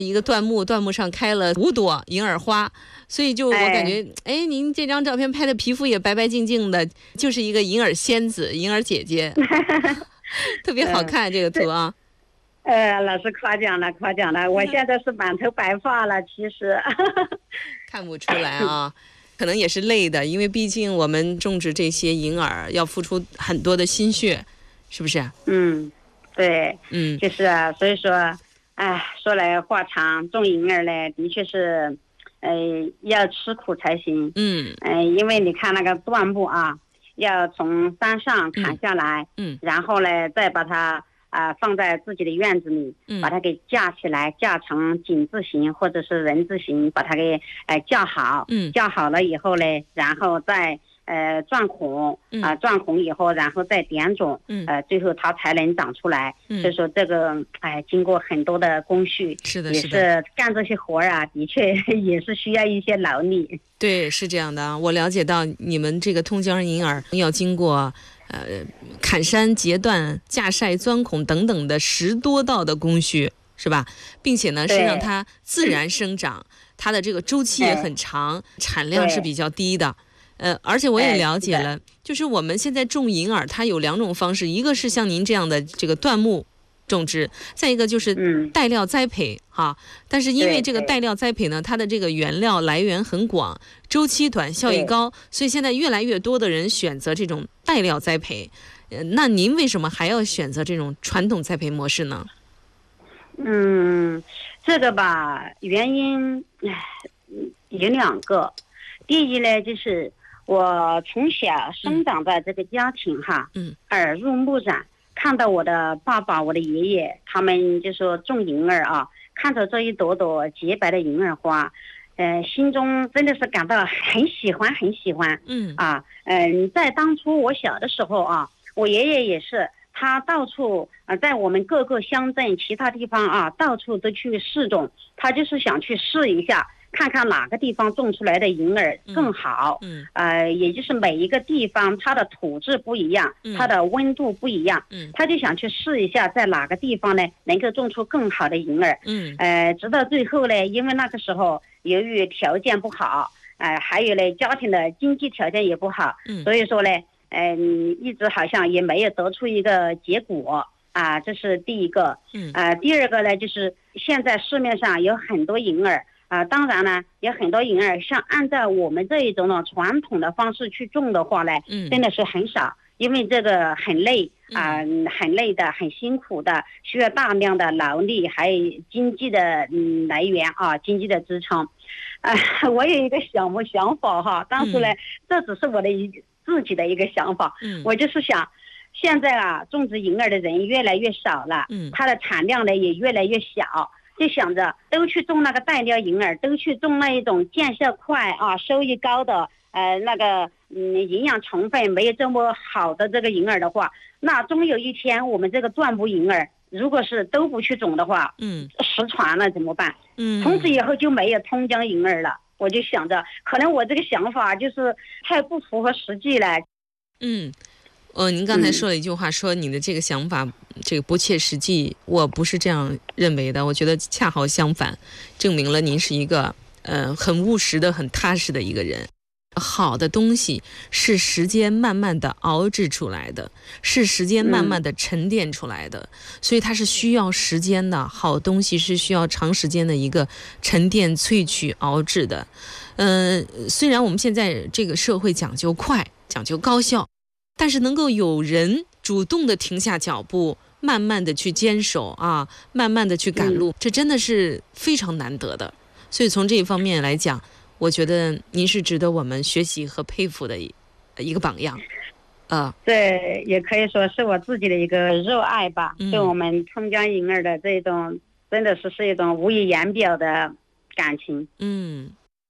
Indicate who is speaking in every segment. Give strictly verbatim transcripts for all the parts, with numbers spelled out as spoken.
Speaker 1: 一个椴木，椴木上开了五朵银耳花，所以就我感觉，哎，哎您这张照片拍的皮肤也白白净净的，就是一个银耳仙子、银耳姐姐，特别好看、嗯、这个图啊。
Speaker 2: 呃，老师夸奖了，夸奖了，我现在是满头白发了，其实
Speaker 1: 看不出来啊。可能也是累的，因为毕竟我们种植这些银耳要付出很多的心血，是不是？
Speaker 2: 嗯，对，
Speaker 1: 嗯，
Speaker 2: 就是啊，所以说，哎，说来话长，种银耳呢，的确是，呃，要吃苦才行。
Speaker 1: 嗯，
Speaker 2: 呃，因为你看那个椴木啊，要从山上砍下来，
Speaker 1: 嗯，嗯
Speaker 2: 然后呢，再把它。啊、呃，放在自己的院子里，把它给架起来，架成井字形或者是人字形，把它给呃架好。
Speaker 1: 嗯，
Speaker 2: 架好了以后呢，然后再呃钻孔，啊、呃、钻孔以后，然后再点种，
Speaker 1: 嗯，
Speaker 2: 呃最后它才能长出来。
Speaker 1: 嗯，
Speaker 2: 所以说这个哎、呃，经过很多的工序，
Speaker 1: 是的，
Speaker 2: 也是干这些活啊，的确也是需要一些劳力。
Speaker 1: 对，是这样的。我了解到你们这个通江银耳要经过。呃，砍山、截断、架晒、钻孔等等的十多道的工序，是吧？并且呢，是让它自然生长，它的这个周期也很长，产量是比较低的。呃，而且我也了解了，就是我们现在种银耳，它有两种方式，一个是像您这样的这个椴木种植，再一个就是带料栽培哈、啊。但是因为这个带料栽培呢，它的这个原料来源很广，周期短，效益高，所以现在越来越多的人选择这种带料栽培。呃，那您为什么还要选择这种传统栽培模式呢？
Speaker 2: 嗯，这个吧，原因有两个。第一呢，就是我从小生长在这个家庭哈，嗯，耳濡目染。看到我的爸爸、我的爷爷，他们就说种银耳啊，看着这一朵朵洁白的银耳花，呃，心中真的是感到很喜欢，很喜欢。嗯啊，嗯、呃，在当初我小的时候啊，我爷爷也是，他到处啊、呃，在我们各个乡镇、其他地方啊，到处都去试种，他就是想去试一下。看看哪个地方种出来的银耳更好，嗯，呃，也就是每一个地方它的土质不一样，嗯、它的温度不一样，嗯，他就想去试一下，在哪个地方呢能够种出更好的银耳，嗯，呃，直到最后呢，因为那个时候由于条件不好，呃，还有呢家庭的经济条件也不好，嗯，所以说呢，嗯、呃，一直好像也没有得出一个结果。啊，这是第一个，嗯，啊，第二个呢，就是现在市面上有很多银耳。啊，当然呢，有很多银耳，像按照我们这一种呢传统的方式去种的话呢，嗯，真的是很少，因为这个很累啊、呃，很累的，很辛苦的，需要大量的劳力，还有经济的嗯来源啊，经济的支撑。啊、呃，我有一个想我想法哈，当时呢，嗯、这只是我的一自己的一个想法，嗯，我就是想。现在啊，种植银耳的人越来越少了，嗯，它的产量呢也越来越小。就想着都去种那个带料银耳，都去种那一种见效快啊、收益高的，呃，那个嗯营养成分没有这么好的这个银耳的话，那终有一天我们这个椴木银耳，如果是都不去种的话，嗯，失传了怎么办？嗯，从此以后就没有通江银耳了。我就想着，可能我这个想法就是太不符合实际了。
Speaker 1: 嗯。呃，您刚才说了一句话，嗯、说你的这个想法这个不切实际，我不是这样认为的。我觉得恰好相反，证明了您是一个呃很务实的、很踏实的一个人。好的东西是时间慢慢的熬制出来的，是时间慢慢的沉淀出来的，嗯、所以它是需要时间的。好东西是需要长时间的一个沉淀、萃取、熬制的。嗯、呃，虽然我们现在这个社会讲究快、讲究高效。但是能够有人主动的停下脚步，慢慢的去坚守啊，慢慢的去赶路，嗯、这真的是非常难得的。所以从这一方面来讲，我觉得您是值得我们学习和佩服的一一个榜样。啊，
Speaker 2: 对，也可以说是我自己的一个热爱吧。嗯、对我们通江银耳的这种，真的是是一种无以言表的感情。
Speaker 1: 嗯，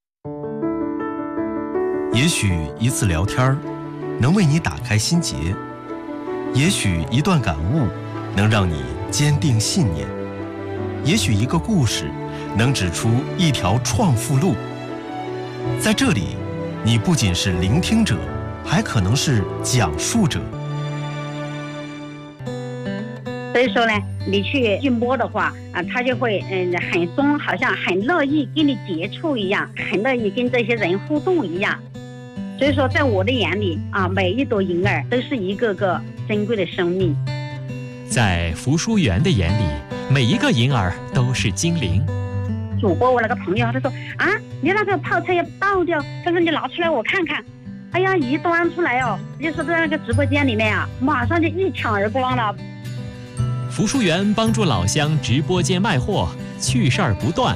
Speaker 3: 也许一次聊天能为你打开心结，也许一段感悟能让你坚定信念，也许一个故事能指出一条创富路。在这里，你不仅是聆听者，还可能是讲述者。
Speaker 2: 所以说呢， 你去去摸的话啊，它就会嗯很松，好像很乐意跟你接触一样，很乐意跟这些人互动一样。所以说，在我的眼里啊，每一朵银耳都是一个个珍贵的生命。
Speaker 4: 在福书园的眼里，每一个银耳都是精灵。
Speaker 2: 主播，我那个朋友他说啊，你那个泡菜要倒掉，他说你拿出来我看看。哎呀，一端出来哦，就是在那个直播间里面啊，马上就一抢而光了。
Speaker 4: 福书园帮助老乡直播间卖货，趣事儿不断。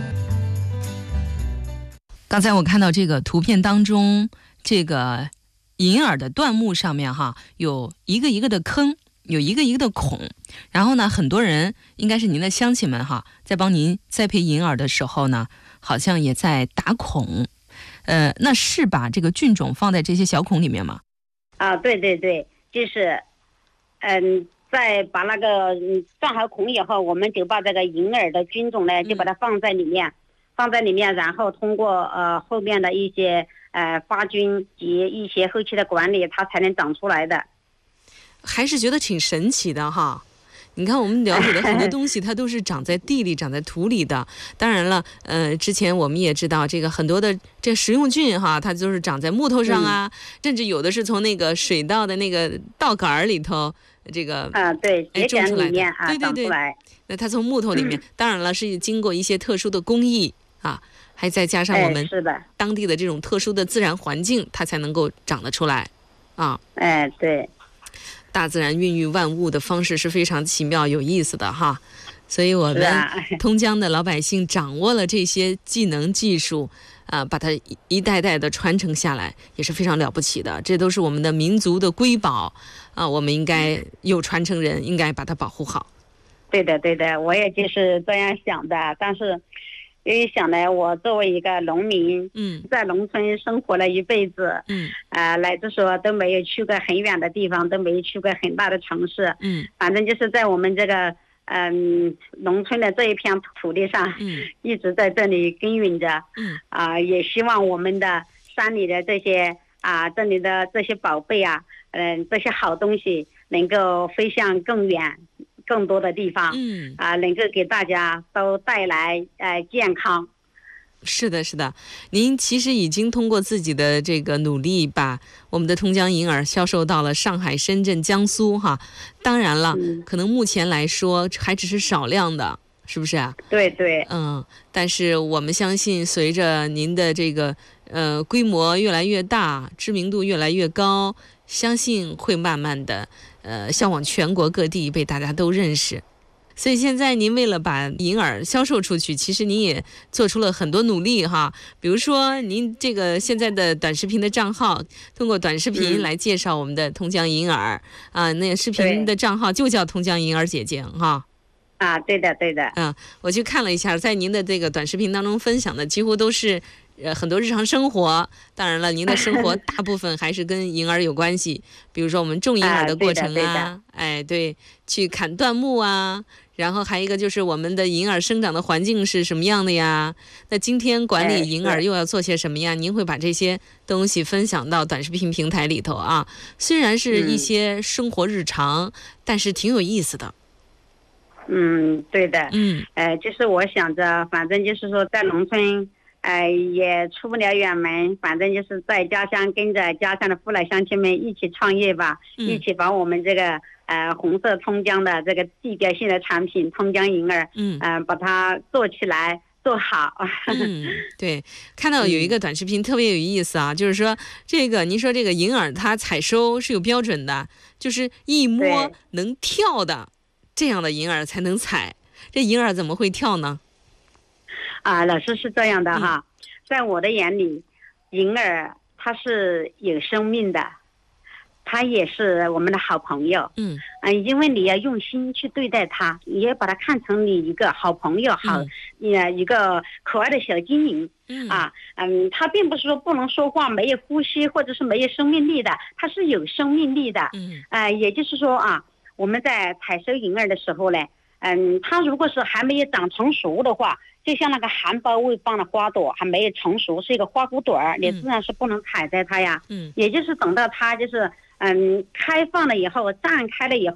Speaker 1: 刚才我看到这个图片当中，这个银耳的段木上面哈，有一个一个的坑，有一个一个的孔。然后呢，很多人应该是您的乡亲们哈，在帮您栽培银耳的时候呢，好像也在打孔。呃，那是把这个菌种放在这些小孔里面吗？
Speaker 2: 啊，对对对，就是，嗯，在把那个嗯放好孔以后，我们就把这个银耳的菌种呢，就把它放在里面，嗯、放在里面，然后通过呃后面的一些呃发菌及一些后期的管理，它才能长出来的。
Speaker 1: 还是觉得挺神奇的哈。你看，我们了解的很多东西，它都是长在地里、长在土里的。当然了，呃，之前我们也知道，这个很多的这食用菌哈，它就是长在木头上啊，嗯、甚至有的是从那个水稻的那个稻杆里头，这个
Speaker 2: 啊，对，
Speaker 1: 哎种出来的，
Speaker 2: 啊、
Speaker 1: 对对对。那它从木头里面，嗯、当然了，是经过一些特殊的工艺啊，还再加上我们当地的这种特殊的自然环境，它才能够长得出来啊。
Speaker 2: 哎，对。
Speaker 1: 大自然孕育万物的方式是非常奇妙有意思的哈，所以我们通江的老百姓掌握了这些技能技术啊、呃，把它一代代的传承下来也是非常了不起的，这都是我们的民族的瑰宝啊、呃，我们应该有传承人，应该把它保护好。
Speaker 2: 对的对的，我也就是这样想的，但是因为想来，我作为一个农民，嗯，在农村生活了一辈子，嗯，啊、呃，乃至说都没有去过很远的地方，都没有去过很大的城市，嗯，反正就是在我们这个嗯、呃、农村的这一片土地上，嗯，一直在这里耕耘着，嗯，啊、呃，也希望我们的山里的这些啊、呃，这里的这些宝贝啊，嗯、呃，这些好东西能够飞向更远。更多的地方，嗯啊、呃，能够给大家都带来呃健康。
Speaker 1: 是的，是的，您其实已经通过自己的这个努力，把我们的通江银耳销售到了上海、深圳、江苏哈。当然了，嗯、可能目前来说还只是少量的，是不是啊？
Speaker 2: 对对，
Speaker 1: 嗯，但是我们相信，随着您的这个呃规模越来越大，知名度越来越高，相信会慢慢的。呃，销往全国各地，被大家都认识。所以现在您为了把银耳销售出去，其实您也做出了很多努力哈。比如说，您这个现在的短视频的账号，通过短视频来介绍我们的通江银耳、嗯、啊，那个视频的账号就叫通江银耳姐姐哈。
Speaker 2: 啊，对的，对的。
Speaker 1: 嗯，我去看了一下，在您的这个短视频当中分享的几乎都是。呃，很多日常生活，当然了，您的生活大部分还是跟银耳有关系，比如说我们种银耳的过程啊，啊哎，对，去砍段木啊，然后还有一个就是我们的银耳生长的环境是什么样的呀？那今天管理银耳又要做些什么呀？您会把这些东西分享到短视频平台里头啊，虽然是一些生活日常，嗯、但是挺有意思的。
Speaker 2: 嗯，对的，嗯，呃，就是我想着，反正就是说在农村。呃，也出不了远门，反正就是在家乡跟着家乡的父老乡亲们一起创业吧，嗯、一起把我们这个呃红色通江的这个地标性的产品通江银耳，嗯，呃，把它做起来做好。
Speaker 1: 嗯，对，看到有一个短视频特别有意思啊，嗯、就是说这个您说这个银耳它采收是有标准的，就是一摸能跳的这样的银耳才能采，这银耳怎么会跳呢？
Speaker 2: 啊，老师是这样的哈，嗯、在我的眼里，银耳它是有生命的，它也是我们的好朋友。嗯，嗯、呃，因为你要用心去对待它，你要把它看成你一个好朋友，好，呃、嗯，一个可爱的小精灵。嗯啊，嗯，它并不是说不能说话、没有呼吸或者是没有生命力的，它是有生命力的。嗯，呃，也就是说啊，我们在采收银耳的时候呢，嗯，它如果是还没有长成熟的话。就像那个含苞未放的花朵还没有成熟，是一个花骨朵儿，你自然是不能采摘它呀。嗯，也就是等到它就是嗯开放了以后，绽开了以后，它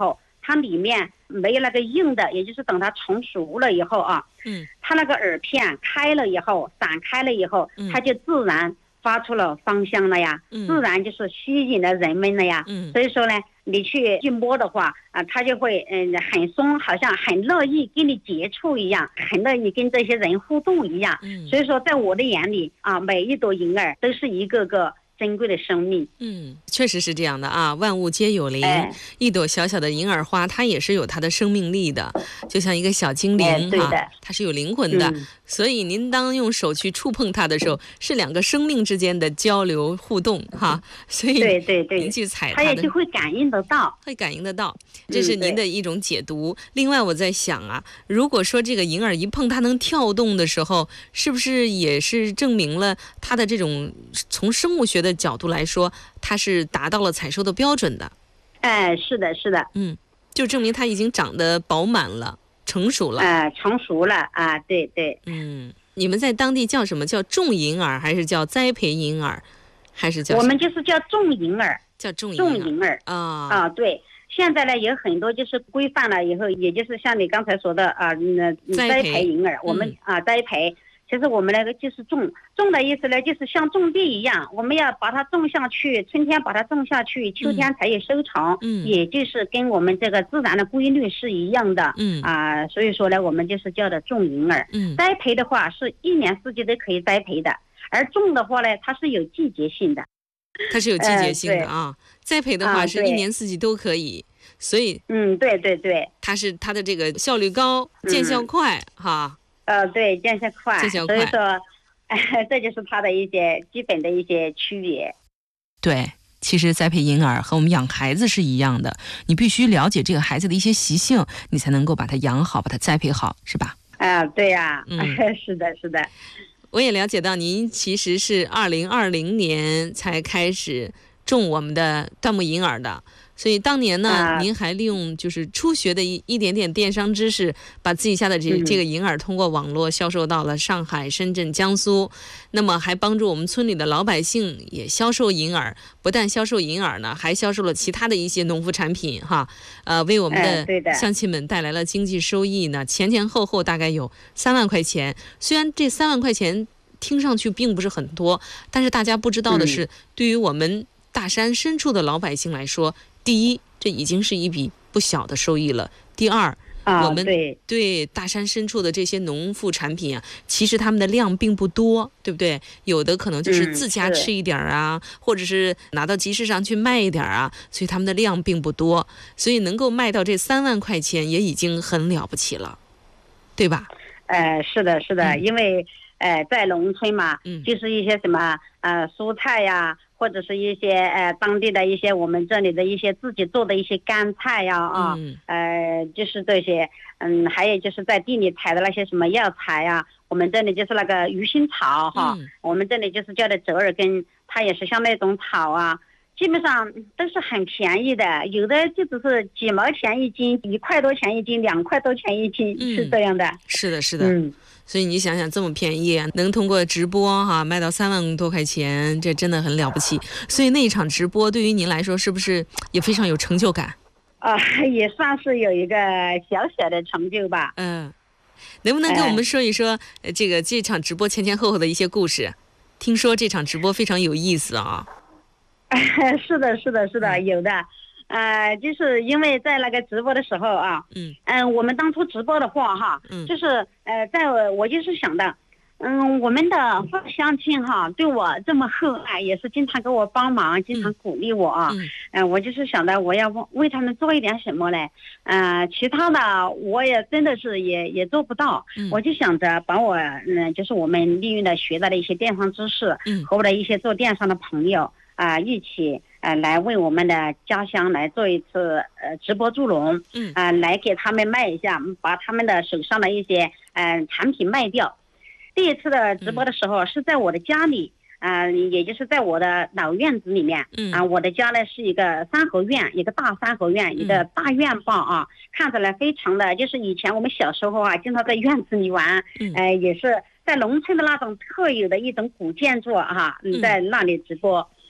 Speaker 2: 它里面没有那个硬的，也就是等它成熟了以后啊，
Speaker 1: 嗯，
Speaker 2: 它那个耳片开了以后，散开了以后，它就自然发出了芳香了呀，
Speaker 1: 嗯、
Speaker 2: 自然就是吸引了人们了呀。
Speaker 1: 嗯，
Speaker 2: 所以说呢，你去去摸的话啊，它就会嗯很松，好像很乐意跟你接触一样，很乐意跟这些人互动一样。
Speaker 1: 嗯，
Speaker 2: 所以说在我的眼里啊，每一朵银耳都是一个个珍贵的生命。
Speaker 1: 嗯，确实是这样的啊，万物皆有灵、
Speaker 2: 哎、
Speaker 1: 一朵小小的银耳花，它也是有它的生命力的，就像一个小精灵、
Speaker 2: 哎、对的、
Speaker 1: 啊、它是有灵魂的、嗯、所以您当用手去触碰它的时候，是两个生命之间的交流互动哈，所以
Speaker 2: 对对对，
Speaker 1: 您去踩它的，
Speaker 2: 它也就会感应得到，
Speaker 1: 会感应得到，这是您的一种解读、嗯、另外我在想啊，如果说这个银耳一碰它能跳动的时候，是不是也是证明了它的这种从生物学的角度来说，它是达到了采收的标准的？
Speaker 2: 哎，是的是的，
Speaker 1: 嗯，就证明它已经长得饱满了，成熟了。
Speaker 2: 哎、呃，成熟了啊，对对。
Speaker 1: 嗯，你们在当地叫什么？叫种银耳还是叫栽培银耳，还是叫？
Speaker 2: 我们就是叫种银耳，
Speaker 1: 叫种
Speaker 2: 种银耳
Speaker 1: 啊
Speaker 2: 啊，对。现在呢，有很多就是规范了以后，也就是像你刚才说的啊，那栽培银耳，我们、嗯、啊栽培。其实我们那个就是种种的意思呢，就是像种地一样，我们要把它种下去，春天把它种下去，秋天才有收成，嗯，也就是跟我们这个自然的规律是一样的，嗯啊，所以说呢，我们就是叫的种银耳。嗯，栽培的话是一年四季都可以栽培的，而种的话呢，它是有季节性的，
Speaker 1: 它是有季节性的啊。呃、栽培的话是一年四季都可以，啊、所以
Speaker 2: 嗯，对对对，
Speaker 1: 它是它的这个效率高，见效快、嗯、哈。
Speaker 2: 呃，对，见效快，
Speaker 1: 见效快，
Speaker 2: 所以说，呃，这就是它的一些基本的一些区别。
Speaker 1: 对，其实栽培银耳和我们养孩子是一样的，你必须了解这个孩子的一些习性，你才能够把它养好，把它栽培好，是吧？
Speaker 2: 啊、呃，对呀、啊，
Speaker 1: 嗯，
Speaker 2: 是的，是的。
Speaker 1: 我也了解到，您其实是二零二零年才开始种我们的椴木银耳的。所以当年呢、啊，您还利用就是初学的一一点点电商知识，把自己家的这这个银耳通过网络销售到了上海、深圳、江苏，那么还帮助我们村里的老百姓也销售银耳，不但销售银耳呢，还销售了其他的一些农副产品哈，呃，为我们的乡亲们带来了经济收益呢，前前后后大概有三万块钱。虽然这三万块钱听上去并不是很多，但是大家不知道的是，嗯、对于我们大山深处的老百姓来说，第一，这已经是一笔不小的收益了。第二，
Speaker 2: 啊、
Speaker 1: 我们
Speaker 2: 对,
Speaker 1: 对大山深处的这些农副产品啊，其实它们的量并不多，对不对？有的可能就是自家吃一点啊，嗯、或者是拿到集市上去卖一点啊，所以它们的量并不多，所以能够卖到这三万块钱也已经很了不起了，对吧？
Speaker 2: 呃，是的，是的，嗯、因为呃，在农村嘛，
Speaker 1: 嗯、
Speaker 2: 就是一些什么呃蔬菜呀。或者是一些呃当地的一些我们这里的一些自己做的一些干菜呀 啊, 啊、嗯，呃就是这些，嗯，还有就是在地里采的那些什么药材呀、啊，我们这里就是那个鱼腥草哈，嗯、我们这里就是叫的折耳根，它也是像那种草啊，基本上都是很便宜的，有的就只是几毛钱一斤，一块多钱一斤，两块多钱一斤，嗯、是这样的。
Speaker 1: 是的，是的。
Speaker 2: 嗯。
Speaker 1: 所以你想想，这么便宜，能通过直播哈卖到三万多块钱，这真的很了不起。所以那一场直播对于您来说，是不是也非常有成就感？
Speaker 2: 啊、呃，也算是有一个小小的成就吧。
Speaker 1: 嗯，能不能跟我们说一说、呃、这个这场直播前前后后的一些故事？听说这场直播非常有意思啊。
Speaker 2: 是的，是的，是的，有的。呃，就是因为在那个直播的时候啊，嗯，嗯、呃，我们当初直播的话哈，嗯，就是呃，在我就是想的，嗯，我们的乡亲哈对我这么厚爱，也是经常给我帮忙，经常鼓励我啊，嗯，嗯、呃，我就是想的我要为他们做一点什么嘞，呃，其他的我也真的是也也做不到，嗯，我就想着把我嗯、呃，就是我们利用的学到的一些电商知识，嗯，和我的一些做电商的朋友啊、呃、一起。呃，来为我们的家乡来做一次呃直播助农，嗯，啊、呃，来给他们卖一下，把他们的手上的一些呃产品卖掉。第一次的直播的时候、嗯、是在我的家里，啊、呃，也就是在我的老院子里面，嗯，啊，我的家呢是一个三合院，一个大三合院，一个大院坝啊，看起来非常的，就是以前我们小时候啊，经常在院子里玩，嗯，呃，也是在农村的那种特有的一种古建筑哈、啊，在那里直播。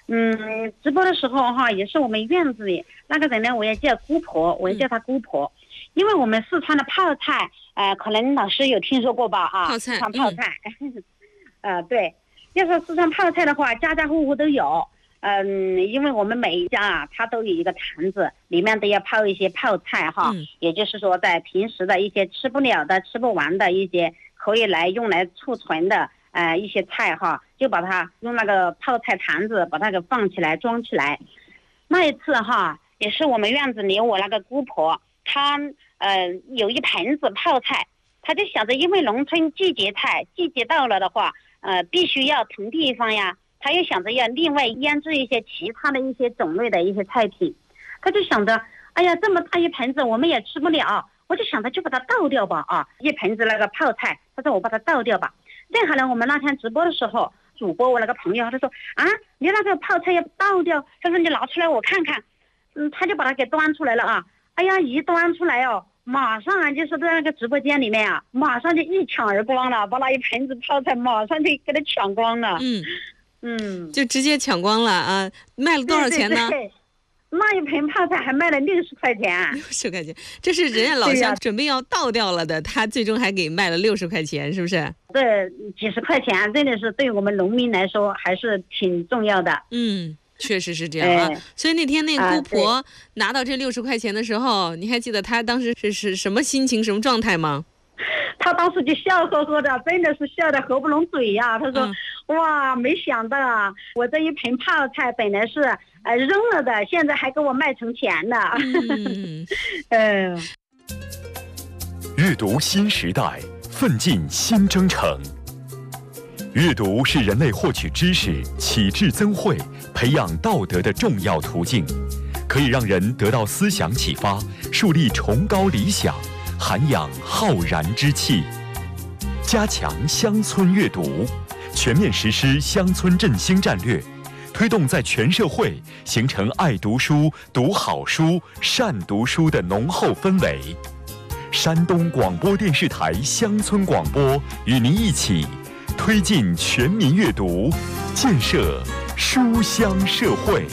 Speaker 2: 嗯，直播的时候哈，也是我们院子里那个人呢，我也叫姑婆，我也叫她姑婆，嗯、因为我们四川的泡菜，呃，可能老师有听说过吧？啊，
Speaker 1: 泡菜，
Speaker 2: 四川泡菜，嗯、呃，对，要说四川泡菜的话，家家户户都有。嗯，因为我们每一家啊，它都有一个坛子，里面都要泡一些泡菜哈，嗯、也就是说，在平时的一些吃不了的、吃不完的一些，可以来用来储存的呃一些菜哈，就把它用那个泡菜坛子把它给放起来、装起来。那一次哈，也是我们院子里我那个姑婆，她呃有一盆子泡菜，她就想着，因为农村季节菜，季节到了的话，呃，必须要腾地方呀。他又想着要另外腌制一些其他的一些种类的一些菜品，他就想着，哎呀，这么大一盆子我们也吃不了，我就想着就把它倒掉吧啊，一盆子那个泡菜，他说我把它倒掉吧。正好呢，我们那天直播的时候，主播我那个朋友他说啊，你那个泡菜要倒掉，他说你拿出来我看看，嗯，他就把它给端出来了啊，哎呀，一端出来哦，马上啊就是在那个直播间里面啊，马上就一抢而光了，把那一盆子泡菜马上就给它抢光了，
Speaker 1: 嗯。
Speaker 2: 嗯，
Speaker 1: 就直接抢光了啊！卖了多少钱呢？
Speaker 2: 对对对，那一盆泡菜还卖了六十块钱。
Speaker 1: 六十块钱，这是人家老乡准备要倒掉了的，他最终还给卖了六十块钱，是不是？
Speaker 2: 这几十块钱真的是对我们农民来说还是挺重要的。
Speaker 1: 嗯，确实是这样啊。哎、所以那天那个姑婆拿到这六十块钱的时候，啊、你还记得她当时是是什么心情、什么状态吗？
Speaker 2: 他当时就笑呵呵的，真的是笑得合不拢嘴呀、啊。他说、嗯：“哇，没想到啊，我这一盆泡菜本来是呃扔了的，现在还给我卖成钱了。嗯”嗯。
Speaker 5: 阅读新时代，奋进新征程。阅读是人类获取知识、启智增慧、培养道德的重要途径，可以让人得到思想启发，树立崇高理想。涵养浩然之气，加强乡村阅读，全面实施乡村振兴战略，推动在全社会形成爱读书、读好书、善读书的浓厚氛围。山东广播电视台乡村广播与您一起推进全民阅读，建设书香社会。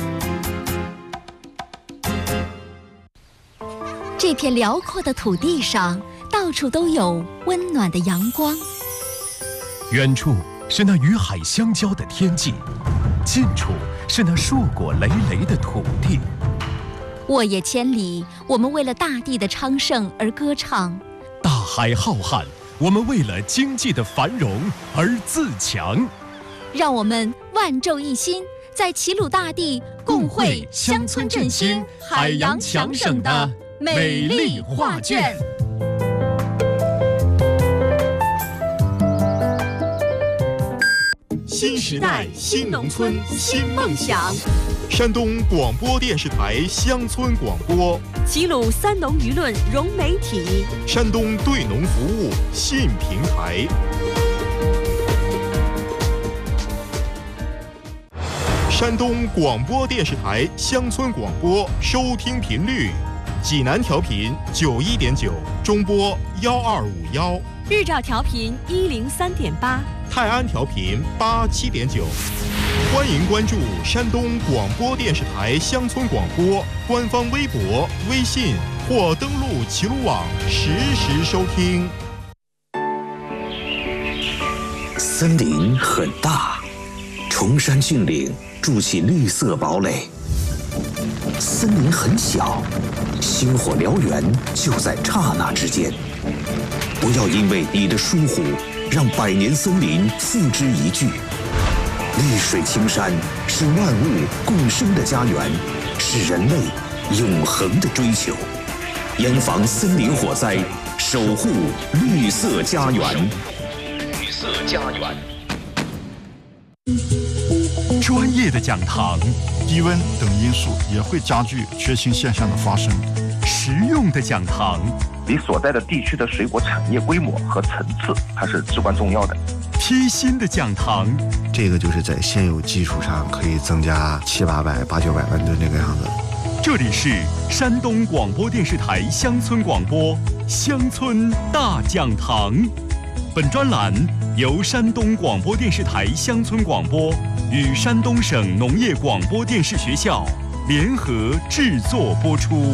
Speaker 6: 这片辽阔的土地上，到处都有温暖的阳光。
Speaker 7: 远处是那与海相交的天际，近处是那硕果累累的土地。
Speaker 6: 沃野千里，我们为了大地的昌盛而歌唱；
Speaker 7: 大海浩瀚，我们为了经济的繁荣而自强。
Speaker 6: 让我们万众一心，在齐鲁大地共绘乡村振兴、海洋强省的美丽画卷。
Speaker 8: 新时代新农村新梦想。山东广播电视台乡村广播，
Speaker 9: 齐鲁三农舆论融媒体，
Speaker 8: 山东对农服务信平台。山东广播电视台乡村广播收听频率：济南调频九一点九，中波幺二五幺；
Speaker 9: 日照调频一零三点八，
Speaker 8: 泰安调频八七点九。欢迎关注山东广播电视台乡村广播官方微博、微信或登录齐鲁网实时收听。
Speaker 10: 森林很大，崇山峻岭筑起绿色堡垒。森林很小，星火燎原就在刹那之间。不要因为你的疏忽，让百年森林付之一炬。绿水青山是万物共生的家园，是人类永恒的追求。严防森林火灾，守护绿色家园。绿色家园。
Speaker 7: 专业的讲堂，
Speaker 11: 低温等因素也会加剧缺氢现象的发生。
Speaker 7: 实用的讲堂，
Speaker 12: 你所在的地区的水果产业规模和层次，它是至关重要的。
Speaker 7: 贴心的讲堂，
Speaker 13: 这个就是在现有基础上可以增加七八百、八九百万吨这个样子。
Speaker 7: 这里是山东广播电视台乡村广播乡村大讲堂，本专栏由山东广播电视台乡村广播
Speaker 5: 与山东省农业广播电视学校联合制作播出。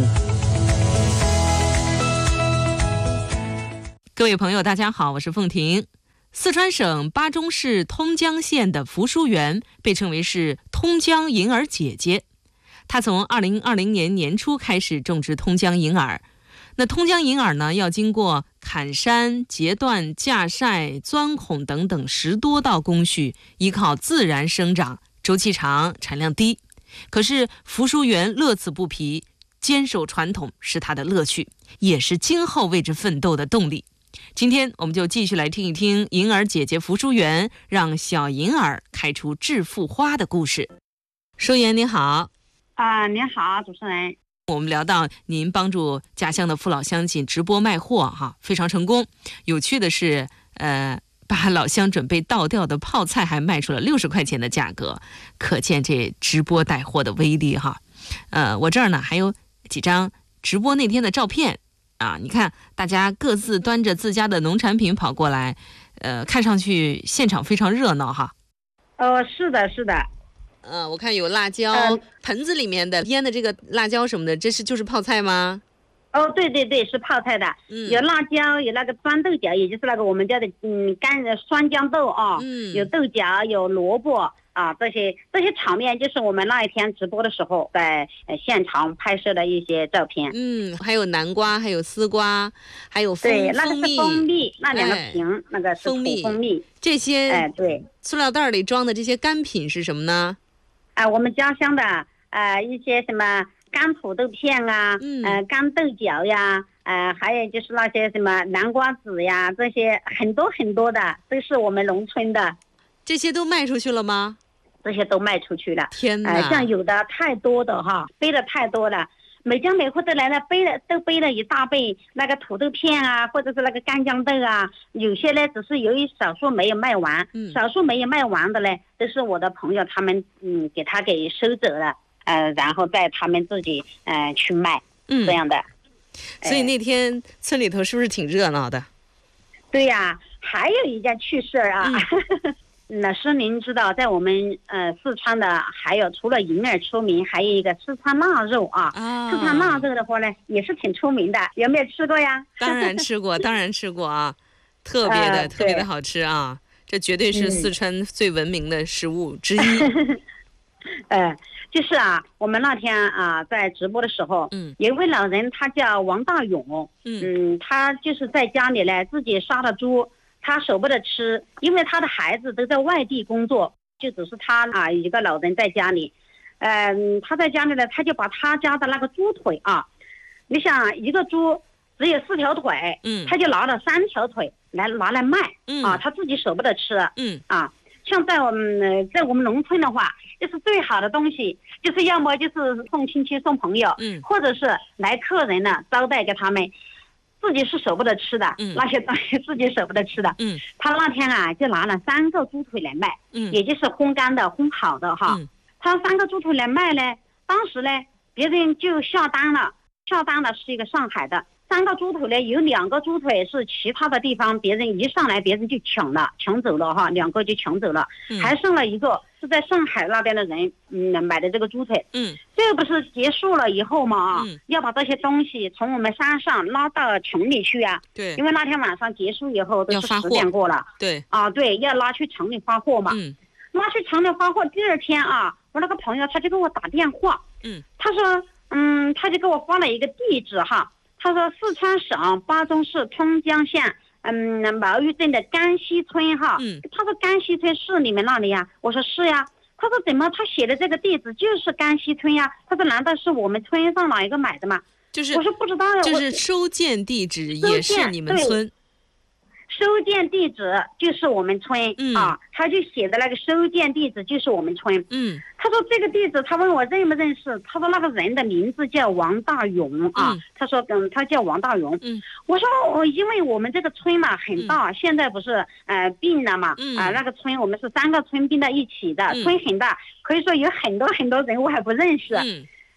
Speaker 1: 各位朋友大家好，我是凤婷。四川省巴中市通江县的扶疏园被称为是通江银耳姐姐。她从二零二零年年初开始种植通江银耳。那通江银耳呢，要经过砍山、截断、架晒、钻孔等等十多道工序，依靠自然生长，周期长，产量低。可是扶疏园乐此不疲，坚守传统是它的乐趣，也是今后为之奋斗的动力。今天我们就继续来听一听银耳姐姐扶疏园让小银耳开出致富花的故事。疏园你好。
Speaker 2: 啊，您好，主持人。
Speaker 1: 我们聊到您帮助家乡的父老乡亲直播卖货哈，非常成功。有趣的是，呃，把老乡准备倒掉的泡菜还卖出了六十块钱的价格，可见这直播带货的威力哈。呃，我这儿呢还有几张直播那天的照片啊，你看大家各自端着自家的农产品跑过来，呃，看上去现场非常热闹哈。
Speaker 2: 哦，是的，是的。
Speaker 1: 呃，我看有辣椒、呃、盆子里面的腌的这个辣椒什么的，这是就是泡菜吗？
Speaker 2: 哦，对对对，是泡菜的。嗯，有辣椒，有那个酸豆角，也就是那个我们叫的嗯干酸豇豆啊。嗯，有豆角，有萝卜啊，这些这些场面就是我们那一天直播的时候在呃现场拍摄的一些照片。
Speaker 1: 嗯，还有南瓜，还有丝瓜，还有蜂
Speaker 2: 对，那个是蜂蜜，那两个瓶、哎、那个是
Speaker 1: 蜂蜜，
Speaker 2: 蜂蜜
Speaker 1: 这些
Speaker 2: 哎对，
Speaker 1: 塑料袋里装的这些干品是什么呢？
Speaker 2: 啊，我们家乡的呃一些什么干土豆片啊，嗯，呃干豆角呀，呃还有就是那些什么南瓜籽呀，这些很多很多的都是我们农村的。
Speaker 1: 这些都卖出去了吗？
Speaker 2: 这些都卖出去了。
Speaker 1: 天哪！
Speaker 2: 呃，像有的太多的哈，背的太多了。每家每户都来了，背了都背了一大背那个土豆片啊，或者是那个干豇豆啊。有些呢，只是由于少数没有卖完，嗯，少数没有卖完的呢，都是我的朋友他们嗯给他给收走了，呃，然后再他们自己呃去卖，嗯，这样的。
Speaker 1: 所以那天村里头是不是挺热闹的？
Speaker 2: 对呀、啊，还有一件趣事啊。嗯那是您知道，在我们呃四川的，还有除了银耳出名，还有一个四川腊肉啊。啊四川腊肉的话呢，也是挺出名的，有没有吃过呀？
Speaker 1: 当然吃过，当然吃过啊，特别的、呃、特别的好吃啊！这绝对是四川最闻名的食物之一。
Speaker 2: 嗯、呃，就是啊，我们那天啊在直播的时候，嗯，有一位老人，他叫王大勇，嗯, 嗯，他就是在家里呢自己杀了猪。他舍不得吃，因为他的孩子都在外地工作，就只是他啊一个老人在家里。嗯，他在家里呢，他就把他家的那个猪腿啊，你想一个猪只有四条腿，嗯，他就拿了三条腿来拿来卖，嗯啊，他自己舍不得吃，嗯啊，像在我们在我们农村的话，就是最好的东西，就是要么就是送亲戚送朋友，嗯，或者是来客人呢招待给他们。自己是舍不得吃的，嗯，那些东西自己舍不得吃的，嗯，他那天啊就拿了三个猪腿来卖，嗯，也就是烘干的、烘好的哈，嗯，他三个猪腿来卖呢，当时呢别人就下单了，下单的是一个上海的，三个猪腿呢有两个猪腿是其他的地方别人一上来别人就抢了，抢走了哈，两个就抢走了，嗯，还剩了一个是在上海那边的人嗯买的这个猪腿，嗯，这个不是结束了以后嘛啊，嗯，要把这些东西从我们山上拉到城里去啊，对，因为那天晚上结束以后都是十点过了，对啊，对，要拉去城里发货嘛，嗯，拉去城里发货，第二天啊，我那个朋友他就给我打电话，嗯，他说嗯，他就给我发了一个地址哈，他说四川省巴中市通江县。嗯，毛玉镇的甘溪村哈，嗯，他说甘溪村是你们那里呀？我说是呀。他说怎么他写的这个地址就是甘溪村呀？他说难道是我们村上哪一个买的吗？
Speaker 1: 就是
Speaker 2: 我说不知道呀，
Speaker 1: 就是收件地址也是你们村。
Speaker 2: 收件地址就是我们村、嗯、啊，他就写的那个收件地址就是我们村。嗯，他说这个地址，他问我认不认识，他说那个人的名字叫王大勇啊，嗯、他说嗯，他叫王大勇。嗯，我说我因为我们这个村嘛很大，嗯、现在不是呃并了嘛，嗯、啊那个村我们是三个村并到一起的，嗯、村很大，可以说有很多很多人我还不认识。嗯，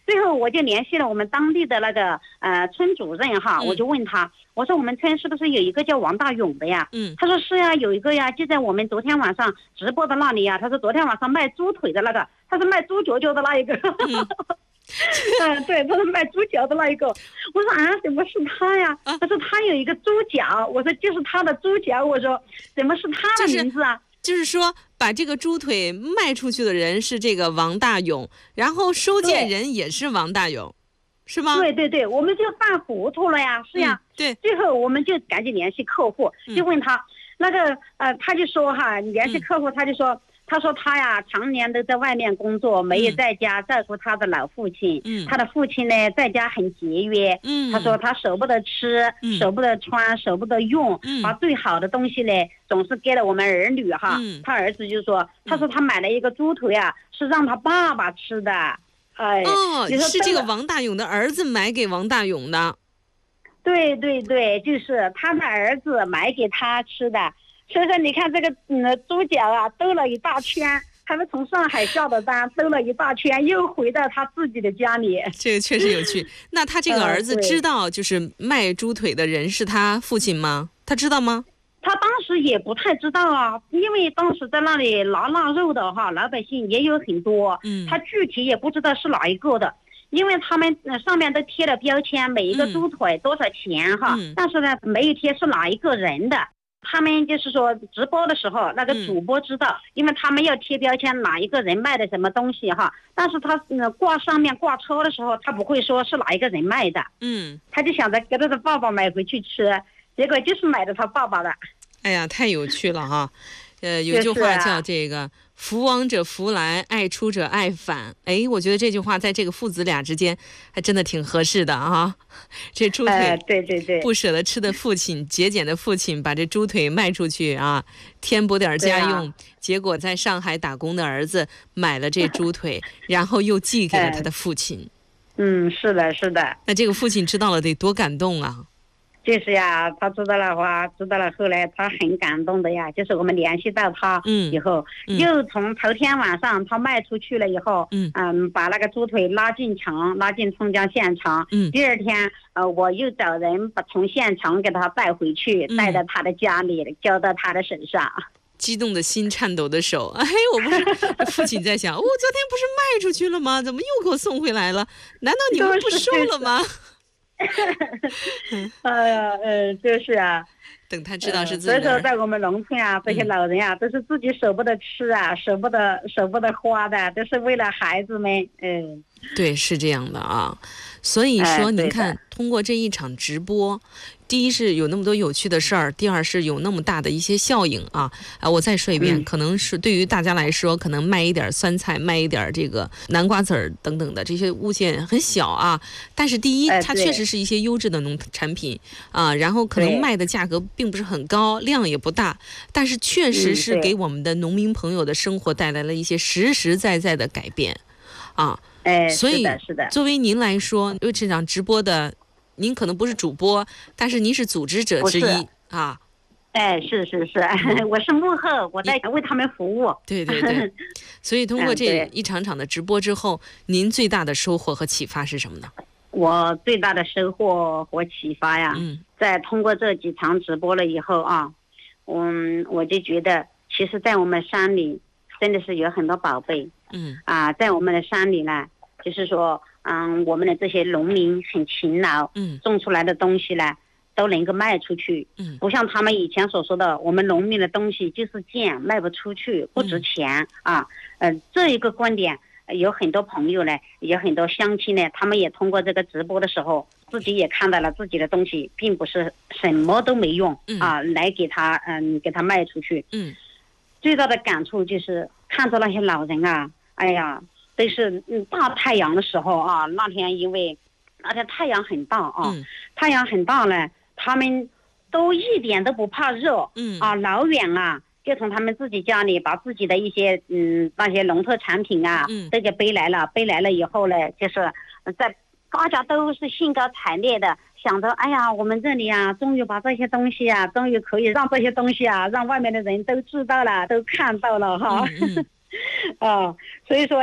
Speaker 2: 最后我就联系了我们当地的那个呃村主任哈，我就问他，我说我们村是不是有一个叫王大勇的呀？
Speaker 1: 嗯，
Speaker 2: 他说是呀，有一个呀，就在我们昨天晚上直播的那里呀。他说昨天晚上卖猪腿的那个，他是卖猪脚脚的那一个。嗯嗯，对，他是卖猪脚的那一个。我说啊，怎么是他呀？他说他有一个猪脚，我说就是他的猪脚。我说怎么是他的名字啊？
Speaker 1: 就是说，把这个猪腿卖出去的人是这个王大勇，然后收件人也是王大勇，是吗？
Speaker 2: 对对对，我们就办糊涂了呀，是呀。
Speaker 1: 嗯、对。
Speaker 2: 最后我们就赶紧联系客户，就问他、嗯、那个呃，他就说哈，联系客户，他就说。嗯他说他呀，常年都在外面工作，没有在家照顾他的老父亲。嗯，他的父亲呢，在家很节约。嗯，他说他舍不得吃，嗯、舍不得穿，舍不得用，嗯、把最好的东西呢，总是给了我们儿女哈。嗯、他儿子就说，他说他买了一个猪腿啊，是让他爸爸吃的。哎，
Speaker 1: 哦，是这个王大勇的儿子买给王大勇的。
Speaker 2: 对对对，就是他的儿子买给他吃的。所以说，你看这个嗯猪脚啊，兜了一大圈，他们从上海下的单，兜了一大圈，又回到他自己的家里。
Speaker 1: 这个确实有趣。那他这个儿子知道，就是卖猪腿的人是他父亲吗？他知道吗？
Speaker 2: 他当时也不太知道啊，因为当时在那里拿腊肉的哈，老百姓也有很多，嗯，他具体也不知道是哪一个的。因为他们上面都贴了标签，每一个猪腿多少钱哈，嗯、但是呢，没有贴是哪一个人的。他们就是说直播的时候，那个主播知道，嗯、因为他们要贴标签，哪一个人卖的什么东西哈。但是他、呃、挂上面挂车的时候，他不会说是哪一个人卖的。嗯，他就想着给他的爸爸买回去吃，结果就是买的他爸爸的。
Speaker 1: 哎呀，太有趣了哈！呃，有句话叫这个。福往者福来，爱出者爱返。哎，我觉得这句话在这个父子俩之间还真的挺合适的啊。这猪腿、呃，
Speaker 2: 对对对，
Speaker 1: 不舍得吃的父亲，节俭的父亲，把这猪腿卖出去啊，添补点家用。啊、结果在上海打工的儿子买了这猪腿，然后又寄给了他的父亲。
Speaker 2: 嗯，是的，是的。
Speaker 1: 那这个父亲知道了得多感动啊！
Speaker 2: 就是呀，他知道了话，知道了后来他很感动的呀。就是我们联系到他以后，嗯嗯、又从头天晚上他卖出去了以后，嗯嗯，把那个猪腿拉进城，拉进松江县城。嗯，第二天，呃，我又找人把从县城给他带回去，嗯、带到他的家里，交到他的手上。
Speaker 1: 激动的心，颤抖的手。哎，我不是父亲在想，我、哦、昨天不是卖出去了吗？怎么又给我送回来了？难道你们不收了吗？
Speaker 2: 哎呀，呃，就是啊，
Speaker 1: 等他知道是自己的、
Speaker 2: 呃。所以说，在我们农村啊，这些老人啊，嗯、都是自己舍不得吃啊，舍不得舍不得花的，都是为了孩子们。嗯，
Speaker 1: 对，是这样的啊。所以说，您看，呃、通过这一场直播。第一是有那么多有趣的事儿，第二是有那么大的一些效应啊！啊，我再说一遍，嗯、可能是对于大家来说，可能卖一点酸菜，卖一点这个南瓜籽儿等等的这些物件很小啊，但是第一，它确实是一些优质的农产品啊，然后可能卖的价格并不是很高，量也不大，但是确实是给我们的农民朋友的生活带来了一些实实在在的改变啊！
Speaker 2: 哎，
Speaker 1: 所以
Speaker 2: 是的，是的。
Speaker 1: 作为您来说，因为这场直播的。您可能不是主播，但是您是组织者之一啊。
Speaker 2: 哎，是是是，我是幕后，我在为他们服务。
Speaker 1: 对对对，所以通过这一场场的直播之后，嗯、您最大的收获和启发是什么呢？
Speaker 2: 我最大的收获和启发呀，嗯，在通过这几场直播了以后啊，嗯，我就觉得，其实，在我们山里真的是有很多宝贝，嗯啊，在我们的山里呢，就是说。嗯，我们的这些农民很勤劳，嗯，种出来的东西呢，都能够卖出去，嗯，不像他们以前所说的，我们农民的东西就是贱，卖不出去，不值钱、嗯、啊。呃，这一个观点，有很多朋友呢，有很多乡亲呢，他们也通过这个直播的时候，自己也看到了自己的东西，并不是什么都没用、嗯、啊，来给他嗯给他卖出去，嗯，最大的感触就是看着那些老人啊，哎呀。都是嗯大太阳的时候啊，那天因为那天太阳很大啊，嗯、太阳很大呢，他们都一点都不怕热，嗯啊，老远啊就从他们自己家里把自己的一些嗯那些农特产品啊，嗯、都给背来了，背来了以后呢，就是在大家都是兴高采烈的想着，哎呀，我们这里啊，终于把这些东西啊，终于可以让这些东西啊，让外面的人都知道了，都看到了哈，嗯嗯、啊，所以说呀。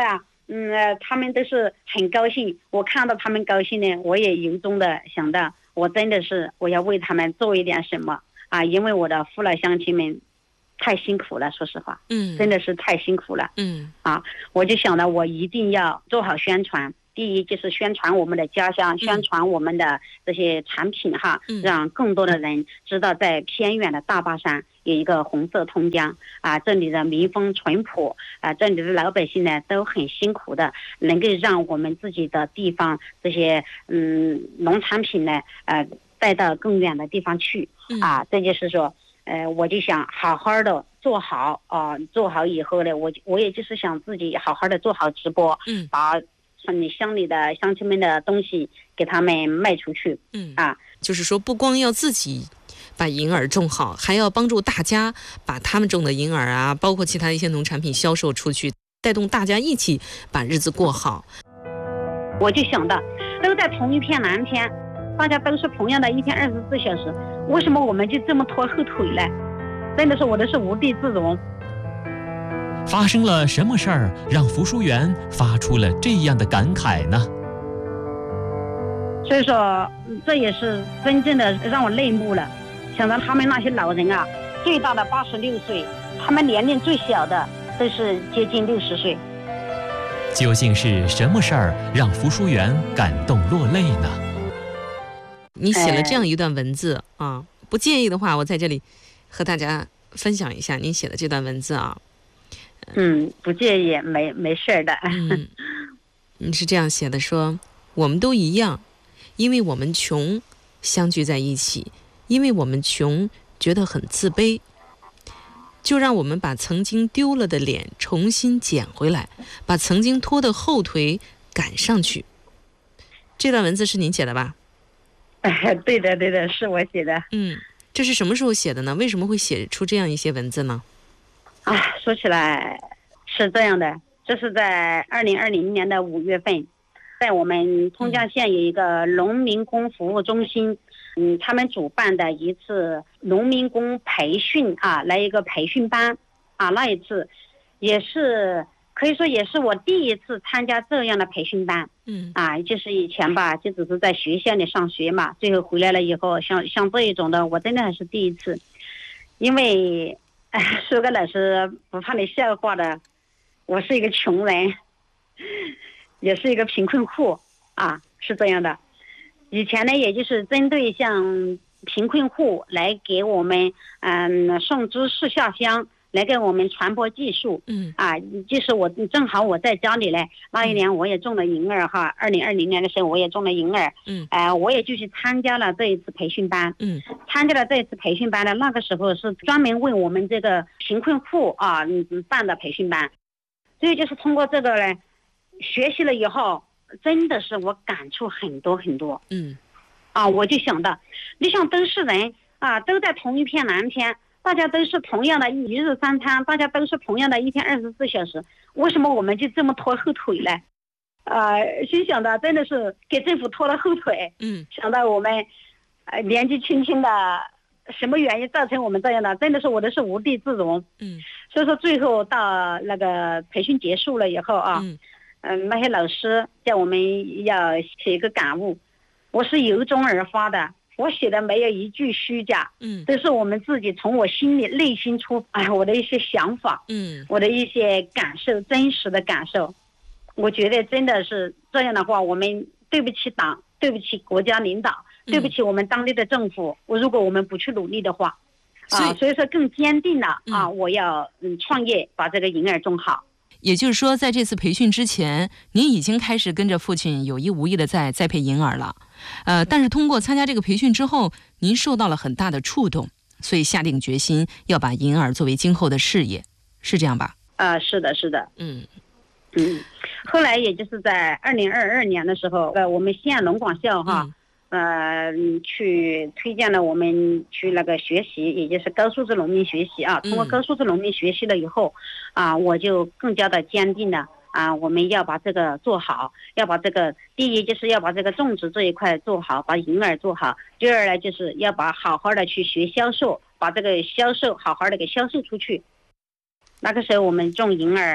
Speaker 2: 嗯、呃，他们都是很高兴。我看到他们高兴呢，我也由衷的想到，我真的是我要为他们做一点什么啊！因为我的父老乡亲们太辛苦了，说实话，
Speaker 1: 嗯，
Speaker 2: 真的是太辛苦了，
Speaker 1: 嗯
Speaker 2: 啊，我就想到我一定要做好宣传。第一就是宣传我们的家乡，宣传我们的这些产品哈，
Speaker 1: 嗯、
Speaker 2: 让更多的人知道在偏远的大巴山有一个红色通江啊，这里的民风淳朴啊，这里的老百姓呢都很辛苦的，能够让我们自己的地方这些嗯农产品呢呃带到更远的地方去啊，这就是说呃我就想好好的做好啊，做好以后呢，我我也就是想自己好好的做好直播，
Speaker 1: 嗯，
Speaker 2: 把你乡里的乡亲们的东西给他们卖出去，
Speaker 1: 嗯
Speaker 2: 啊，
Speaker 1: 就是说不光要自己把银耳种好，还要帮助大家把他们种的银耳啊，包括其他一些农产品销售出去，带动大家一起把日子过好。
Speaker 2: 我就想到，都在同一片蓝天，大家都是同样的一天二十四小时，为什么我们就这么拖后腿呢？真的是我都是无地自容。
Speaker 4: 发生了什么事儿，让福书园发出了这样的感慨呢？
Speaker 2: 所以说，这也是真正的让我泪目了。想到他们那些老人啊，最大的八十六岁，他们年龄最小的都是接近六十岁。
Speaker 4: 究竟是什么事儿让福书园感动落泪呢？
Speaker 1: 你写了这样一段文字、哎、啊，不介意的话，我在这里和大家分享一下您写的这段文字啊。
Speaker 2: 嗯，不介意，没没事的。
Speaker 1: 嗯，你是这样写的，说我们都一样，因为我们穷，相聚在一起，因为我们穷，觉得很自卑，就让我们把曾经丢了的脸重新捡回来，把曾经拖的后腿赶上去。这段文字是您写的吧？
Speaker 2: 哎，对的对的，是我写的。
Speaker 1: 嗯，这是什么时候写的呢？为什么会写出这样一些文字呢？
Speaker 2: 啊，说起来是这样的，这是在二零二零年的五月份，在我们通江县有一个农民工服务中心，嗯，他们主办的一次农民工培训啊，来一个培训班啊，那一次也是可以说也是我第一次参加这样的培训班，
Speaker 1: 嗯
Speaker 2: 啊，就是以前吧，就只是在学校里上学嘛，最后回来了以后，像像这一种的，我真的还是第一次，因为。说个老师不怕你笑话的，我是一个穷人，也是一个贫困户啊，是这样的。以前呢，也就是针对像贫困户来给我们嗯送知识下乡，来给我们传播技术。
Speaker 1: 嗯
Speaker 2: 啊，就是我正好我在家里呢，那一年我也种了银耳哈，二零二零年的时候我也种了银耳。
Speaker 1: 嗯，
Speaker 2: 哎、呃，我也就去参加了这一次培训班。
Speaker 1: 嗯，
Speaker 2: 参加了这一次培训班呢，那个时候是专门为我们这个贫困户啊嗯办的培训班，所以就是通过这个呢，学习了以后，真的是我感触很多很多。
Speaker 1: 嗯，
Speaker 2: 啊，我就想到，你想都是人啊，都在同一片蓝天。大家都是同样的一日三餐，大家都是同样的一天二十四小时，为什么我们就这么拖后腿呢？呃，心想的真的是给政府拖了后腿。
Speaker 1: 嗯，
Speaker 2: 想到我们呃年纪轻轻的，什么原因造成我们这样的，真的是我都是无地自容。
Speaker 1: 嗯，
Speaker 2: 所以说最后到那个培训结束了以后啊，
Speaker 1: 嗯，
Speaker 2: 呃、那些老师叫我们要写一个感悟，我是由衷而发的。我写的没有一句虚假，
Speaker 1: 嗯，
Speaker 2: 都是我们自己从我心里内心出，哎，我的一些想法，
Speaker 1: 嗯，
Speaker 2: 我的一些感受，真实的感受。我觉得真的是这样的话，我们对不起党，对不起国家领导，
Speaker 1: 嗯、
Speaker 2: 对不起我们当地的政府。我如果我们不去努力的话，啊，所以说更坚定了、嗯、啊，我要嗯创业，把这个银耳种好。
Speaker 1: 也就是说，在这次培训之前，您已经开始跟着父亲有意无意的在栽培银耳了，呃，但是通过参加这个培训之后，您受到了很大的触动，所以下定决心要把银耳作为今后的事业，是这样吧？
Speaker 2: 啊、呃，是的，是的，
Speaker 1: 嗯
Speaker 2: 嗯。后来也就是在二零二二年的时候，呃，我们西安农广校哈。嗯呃，去推荐了我们去那个学习，也就是高素质农民学习啊。通过高素质农民学习了以后，嗯、啊，我就更加的坚定了啊，我们要把这个做好，要把这个第一就是要把这个种植这一块做好，把银耳做好。第二呢，就是要把好好的去学销售，把这个销售好好的给销售出去。那个时候我们种银耳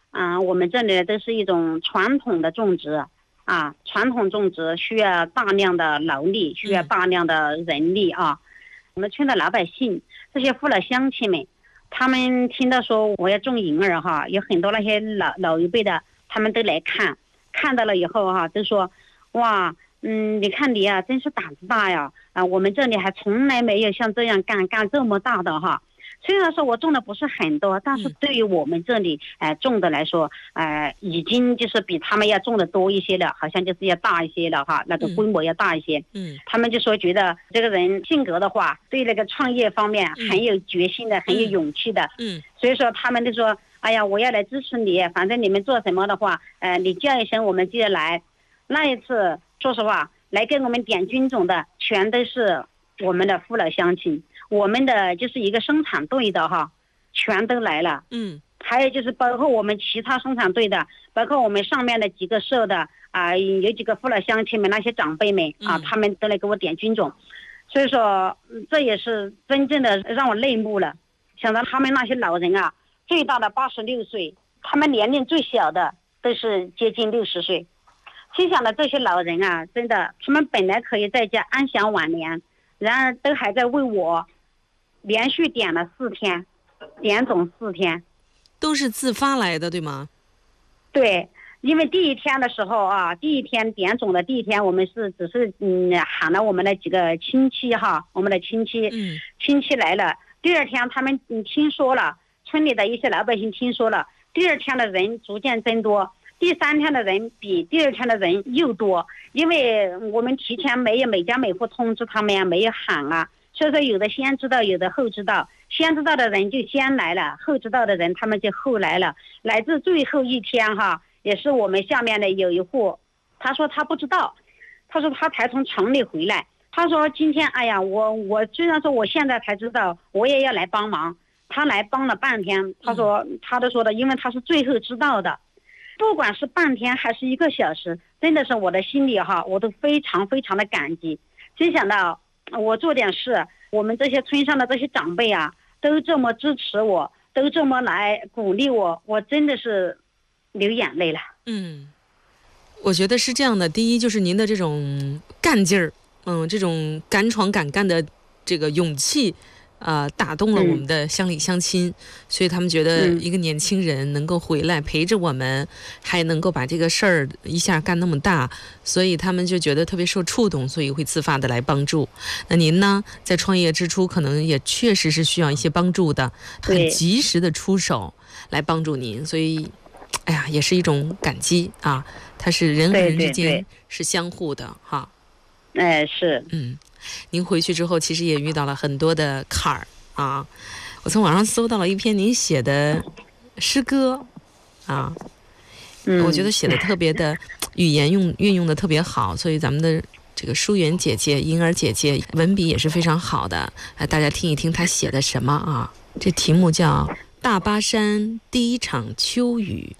Speaker 2: 啊、呃，我们这里都是一种传统的种植啊，传统种植需要大量的劳力，需要大量的人力啊。我们村的老百姓，这些父老乡亲们，他们听到说我要种银耳哈，有很多那些老老一辈的，他们都来看，看到了以后哈，都说哇。嗯，你看你啊，真是胆子大呀！啊，我们这里还从来没有像这样干干这么大的哈。虽然说我种的不是很多，但是对于我们这里呃种的来说，呃，已经就是比他们要种的多一些了，好像就是要大一些了哈，那个规模要大一些。嗯，他们就说觉得这个人性格的话，对那个创业方面很有决心的，嗯、很有勇气的。嗯，所以说他们就说，哎呀，我要来支持你，反正你们做什么的话，呃，你叫一声我们就要来。那一次。说实话，来给我们点军种的全都是我们的父老乡亲，我们的就是一个生产队的哈，全都来了。嗯，还有就是包括我们其他生产队的，包括我们上面的几个社的啊、呃，有几个父老乡亲们那些长辈们啊，他们都来给我点军种，所以说这也是真正的让我泪目了。想到他们那些老人啊，最大的八十六岁，他们年龄最小的都是接近六十岁。心想的这些老人啊，真的，他们本来可以在家安享晚年，然而都还在为我连续点了四天，点种四天，
Speaker 1: 都是自发来的，对吗？
Speaker 2: 对，因为第一天的时候啊，第一天点种的第一天，我们是只是嗯喊了我们的几个亲戚哈，我们的亲戚，嗯，亲戚来了。第二天他们嗯听说了，村里的一些老百姓听说了，第二天的人逐渐增多。第三天的人比第二天的人又多，因为我们提前没有每家每户通知他们呀，没有喊啊，所以说有的先知道，有的后知道，先知道的人就先来了，后知道的人他们就后来了，乃至最后一天哈，也是我们下面的有一户，他说他不知道，他说他才从城里回来，他说今天哎呀，我我虽然说我现在才知道，我也要来帮忙，他来帮了半天，他说他都说的，因为他是最后知道的。不管是半天还是一个小时，真的是我的心里哈，我都非常非常的感激。真想到我做点事，我们这些村上的这些长辈啊，都这么支持我，都这么来鼓励我，我真的是流眼泪了。
Speaker 1: 嗯，我觉得是这样的。第一就是您的这种干劲儿，嗯，这种敢闯敢干的这个勇气。呃，打动了我们的乡里乡亲、嗯、所以他们觉得一个年轻人能够回来陪着我们、嗯、还能够把这个事儿一下干那么大，所以他们就觉得特别受触动，所以会自发的来帮助。那您呢，在创业之初可能也确实是需要一些帮助的，很及时的出手来帮助您，所以哎呀，也是一种感激啊，它是人和人之间是相互的哈。
Speaker 2: 哎，是，
Speaker 1: 嗯。您回去之后其实也遇到了很多的坎儿啊，我从网上搜到了一篇您写的诗歌啊，嗯，我觉得写的特别的语言用运用的特别好，所以咱们的这个淑媛姐姐、银儿姐姐文笔也是非常好的，哎，大家听一听她写的什么啊？这题目叫《大巴山第一场秋雨》。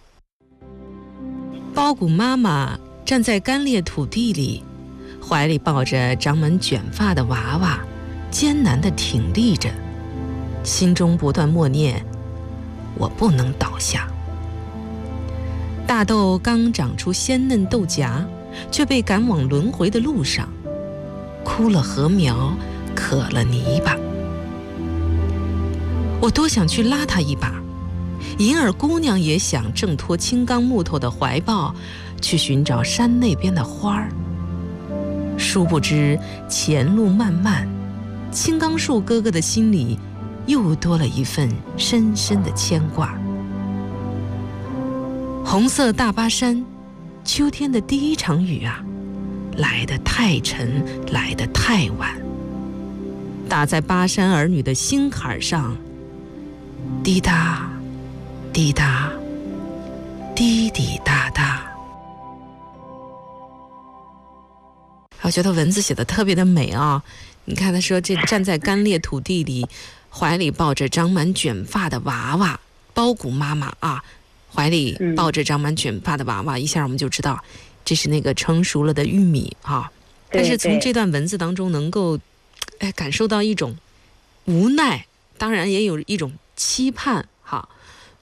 Speaker 1: 包谷妈妈站在干裂土地里，怀里抱着长满卷发的娃娃，艰难地挺立着，心中不断默念：我不能倒下。大豆刚长出鲜嫩豆荚，却被赶往轮回的路上，枯了禾苗，渴了泥巴。我多想去拉它一把，银儿姑娘也想挣脱青冈木头的怀抱，去寻找山那边的花儿。殊不知前路漫漫，青冈树哥哥的心里又多了一份深深的牵挂。红色大巴山，秋天的第一场雨啊，来得太沉，来得太晚，打在巴山儿女的心坎上，滴答滴答滴滴答答。我觉得文字写的特别的美啊！你看他说，这站在干裂土地里，怀里抱着长满卷发的娃娃，包谷妈妈啊，怀里抱着长满卷发的娃娃，一下我们就知道这是那个成熟了的玉米啊。但是从这段文字当中能够哎感受到一种无奈，当然也有一种期盼哈。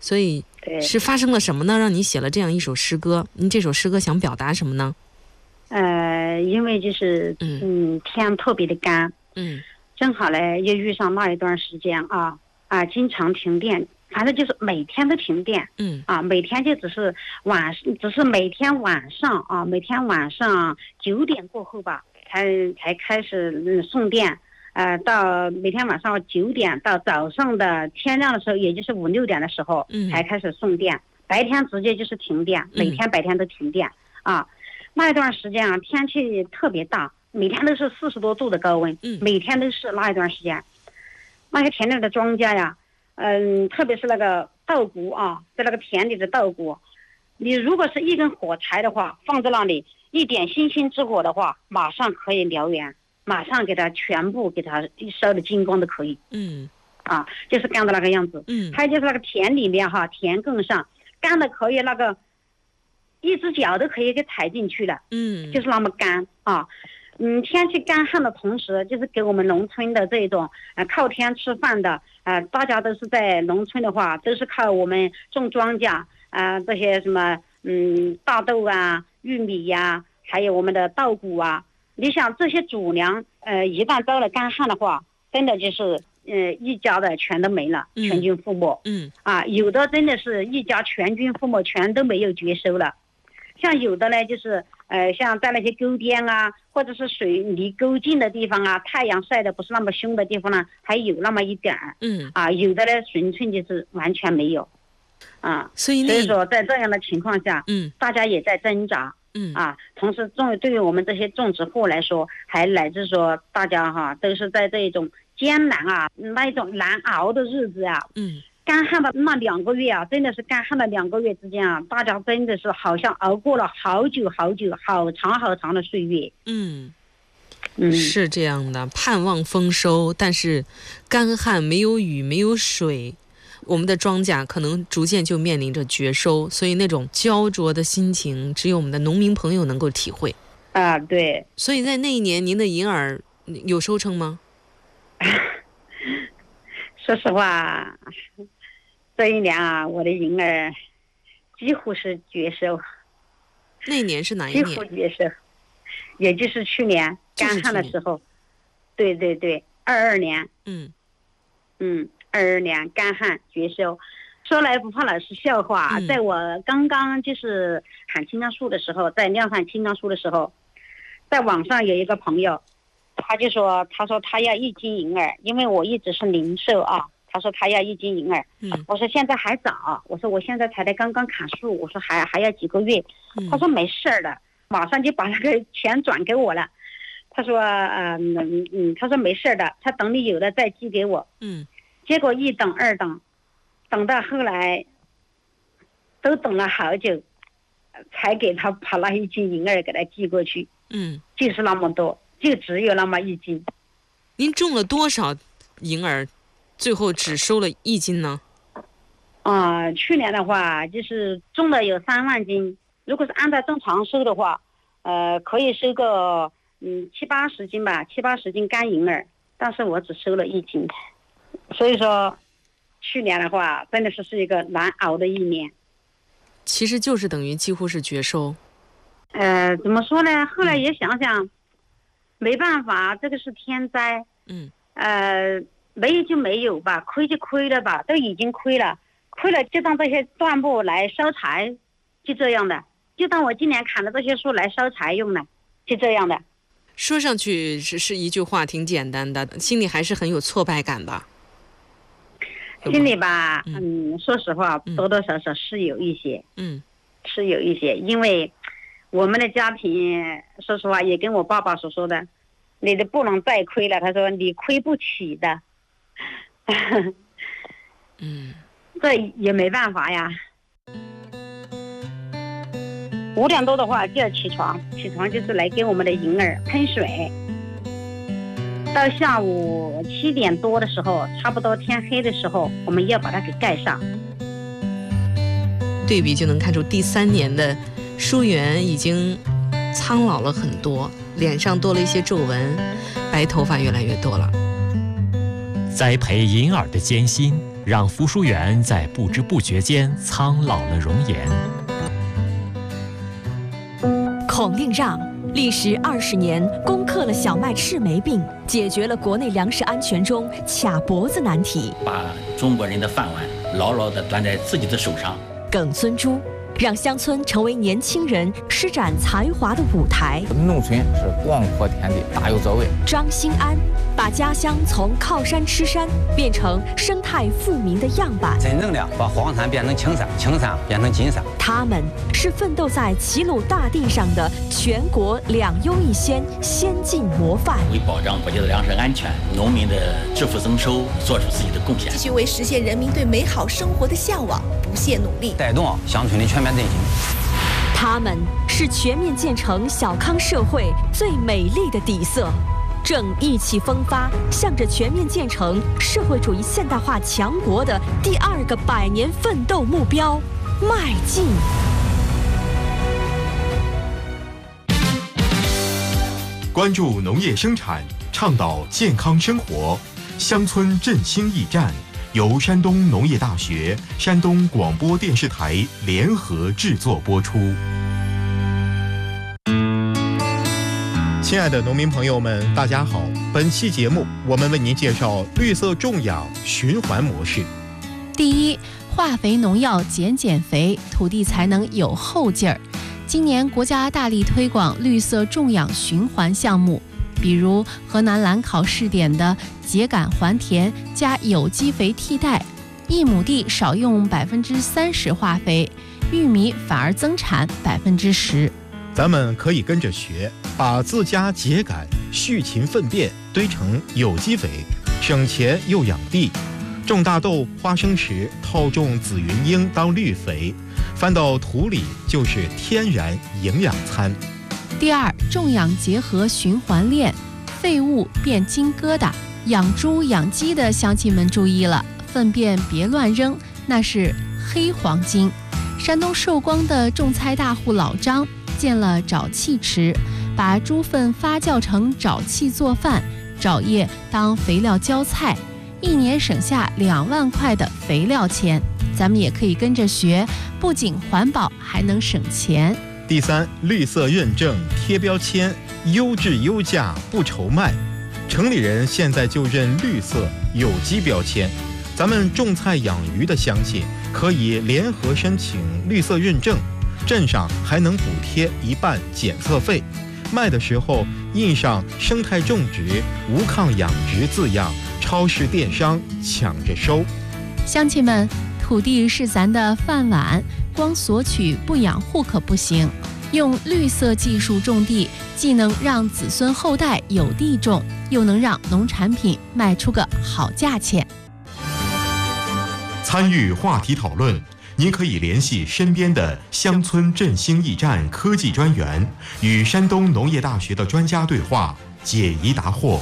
Speaker 1: 所以是发生了什么呢？让你写了这样一首诗歌？您这首诗歌想表达什么呢？
Speaker 2: 呃，因为就是嗯, 嗯天特别的干，
Speaker 1: 嗯，
Speaker 2: 正好呢又遇上那一段时间啊啊，经常停电，反正就是每天都停电，
Speaker 1: 嗯
Speaker 2: 啊，每天就只是晚，只是每天晚上啊，每天晚上九点过后吧，才才开始嗯送电。呃，到每天晚上九点到早上的天亮的时候，也就是五六点的时候，
Speaker 1: 嗯，
Speaker 2: 才开始送电。白天直接就是停电，每天白天都停电、嗯、啊。那一段时间啊，天气特别大，每天都是四十多度的高温，
Speaker 1: 嗯，
Speaker 2: 每天都是那一段时间。那些田里的庄稼呀，嗯，特别是那个稻谷啊，在那个田里的稻谷，你如果是一根火柴的话，放在那里，一点星星之火的话，马上可以燎原。马上给它全部给它烧的精光都可以，
Speaker 1: 嗯，
Speaker 2: 啊，就是干的那个样子，
Speaker 1: 嗯，
Speaker 2: 还有就是那个田里面哈，田埂上干的可以那个一只脚都可以给踩进去了，
Speaker 1: 嗯，
Speaker 2: 就是那么干啊，嗯，天气干旱的同时，就是给我们农村的这种呃靠天吃饭的，呃，大家都是在农村的话，都是靠我们种庄稼啊、呃，这些什么嗯大豆啊、玉米呀、啊，还有我们的稻谷啊。你想这些主粮，呃，一旦遭了干旱的话，真的就是，呃，一家的全都没了，全军覆没。
Speaker 1: 嗯，
Speaker 2: 啊，有的真的是一家全军覆没，全都没有绝收了。像有的呢，就是，呃，像在那些沟边啊，或者是水离沟近的地方啊，太阳晒的不是那么凶的地方呢，还有那么一点儿。
Speaker 1: 嗯，
Speaker 2: 啊，有的呢，纯粹就是完全没有。啊，
Speaker 1: 所以
Speaker 2: 所以说在这样的情况下，
Speaker 1: 嗯，
Speaker 2: 大家也在挣扎。
Speaker 1: 嗯
Speaker 2: 啊，同时种对于我们这些种植户来说，还乃至说大家哈都是在这种艰难啊那一种难熬的日子啊，
Speaker 1: 嗯，
Speaker 2: 干旱的那两个月啊，真的是干旱的两个月之间啊，大家真的是好像熬过了好久好久好长好长的岁月。
Speaker 1: 嗯
Speaker 2: 嗯，
Speaker 1: 是这样的，盼望丰收，但是干旱没有雨没有水。我们的庄稼可能逐渐就面临着绝收，所以那种焦灼的心情，只有我们的农民朋友能够体会。
Speaker 2: 啊，对。
Speaker 1: 所以在那一年，您的银耳有收成吗？
Speaker 2: 说实话，这一年啊，我的银耳几乎是绝收。
Speaker 1: 那年是哪一年？
Speaker 2: 几乎绝收，也就是去年干旱的时候。对对对，二二年。
Speaker 1: 嗯
Speaker 2: 嗯。二二年干旱绝收，说来不怕老师笑话，
Speaker 1: 嗯、
Speaker 2: 在我刚刚就是喊青冈树的时候，在量贩青冈树的时候，在网上有一个朋友，他就说，他说他要一斤银耳，因为我一直是零售啊，他说他要一斤银耳，
Speaker 1: 嗯、
Speaker 2: 我说现在还早，我说我现在才来刚刚砍树，我说还还要几个月，
Speaker 1: 嗯、
Speaker 2: 他说没事的，马上就把那个钱转给我了。他说，嗯嗯嗯，他说没事的，他等你有了再寄给我。
Speaker 1: 嗯。
Speaker 2: 结果一等二等，等到后来，都等了好久，才给他把那一斤银耳给他寄过去。
Speaker 1: 嗯，
Speaker 2: 就是那么多，就只有那么一斤。
Speaker 1: 您种了多少银耳，最后只收了一斤呢？
Speaker 2: 啊、呃，去年的话就是种了有三万斤，如果是按照正常收的话，呃，可以收个嗯七八十斤吧，七八十斤干银耳，但是我只收了一斤。所以说，去年的话真的是是一个难熬的一年。
Speaker 1: 其实就是等于几乎是绝收。
Speaker 2: 呃，怎么说呢？后来也想想，嗯、没办法，这个是天灾。
Speaker 1: 嗯。
Speaker 2: 呃，没有就没有吧，亏就亏了吧，都已经亏了，亏了就当这些断木来烧柴，就这样的，就当我今年砍的这些树来烧柴用的，就这样的。
Speaker 1: 说上去是是一句话挺简单的，心里还是很有挫败感吧。
Speaker 2: 心里吧，嗯，说实话，多多少少是有一些，
Speaker 1: 嗯，
Speaker 2: 是有一些，因为我们的家庭，说实话，也跟我爸爸所说的，你的不能再亏了，他说你亏不起的，
Speaker 1: 嗯，
Speaker 2: 这也没办法呀。五点多的话就要起床，起床就是来给我们的银耳喷水。到下午七点多的时候，差不多天黑的时候，我们要把它给盖上。
Speaker 1: 对比就能看出，第三年的淑媛已经苍老了很多，脸上多了一些皱纹，白头发越来越多了。
Speaker 4: 栽培银耳的艰辛， 让扶疏园在不知不觉间苍老了容颜。
Speaker 9: 孔令让历时二十年，攻克了小麦赤霉病，解决了国内粮食安全中卡脖子难题，
Speaker 14: 把中国人的饭碗牢牢地端在自己的手上。
Speaker 9: 耿孙洙让乡村成为年轻人施展才华的舞台。
Speaker 15: 农村是广阔天地，大有作为。
Speaker 9: 张兴安把家乡从靠山吃山变成生态富民的样板，
Speaker 15: 真正的把黄山变成青山，青山变成金山。
Speaker 9: 他们是奋斗在齐鲁大地上的全国两优一先先进模范，
Speaker 14: 为保障国家的粮食安全、农民的致富增收做出自己的贡献，
Speaker 16: 继续为实现人民对美好生活的向往不懈努力，
Speaker 15: 带动乡村的全面振兴。
Speaker 9: 他们是全面建成小康社会最美丽的底色，正意气风发，向着全面建成社会主义现代化强国的第二个百年奋斗目标迈进。
Speaker 8: 关注农业生产，倡导健康生活，乡村振兴驿站由山东农业大学、山东广播电视台联合制作播出。亲爱的农民朋友们，大家好！本期节目我们为您介绍绿色种养循环模式。
Speaker 17: 第一，化肥农药减减肥，土地才能有后劲儿。今年国家大力推广绿色种养循环项目，比如河南兰考试点的秸秆还田加有机肥替代，一亩地少用百分之三十化肥，玉米反而增产百分之十。
Speaker 8: 咱们可以跟着学，把自家秸秆、畜禽粪便堆成有机肥，省钱又养地。种大豆、花生时套种紫云英当绿肥，翻到土里就是天然营养餐。
Speaker 17: 第二，种养结合循环链，废物变金疙瘩。养猪养鸡的乡亲们注意了，粪便别乱扔，那是黑黄金。山东寿光的种菜大户老张建了沼气池，把猪粪发酵成沼气做饭，沼液当肥料浇菜，一年省下两万块的肥料钱。咱们也可以跟着学，不仅环保，还能省钱。
Speaker 8: 第三，绿色认证贴标签，优质优价不愁卖。城里人现在就认绿色有机标签，咱们种菜养鱼的乡亲可以联合申请绿色认证，镇上还能补贴一半检测费。卖的时候印上生态种植、无抗养殖字样，超市电商抢着收。
Speaker 17: 乡亲们，土地是咱的饭碗，光索取不养护可不行。用绿色技术种地，既能让子孙后代有地种，又能让农产品卖出个好价钱。
Speaker 8: 参与话题讨论，您可以联系身边的乡村振兴驿站科技专员，与山东农业大学的专家对话，解疑答惑。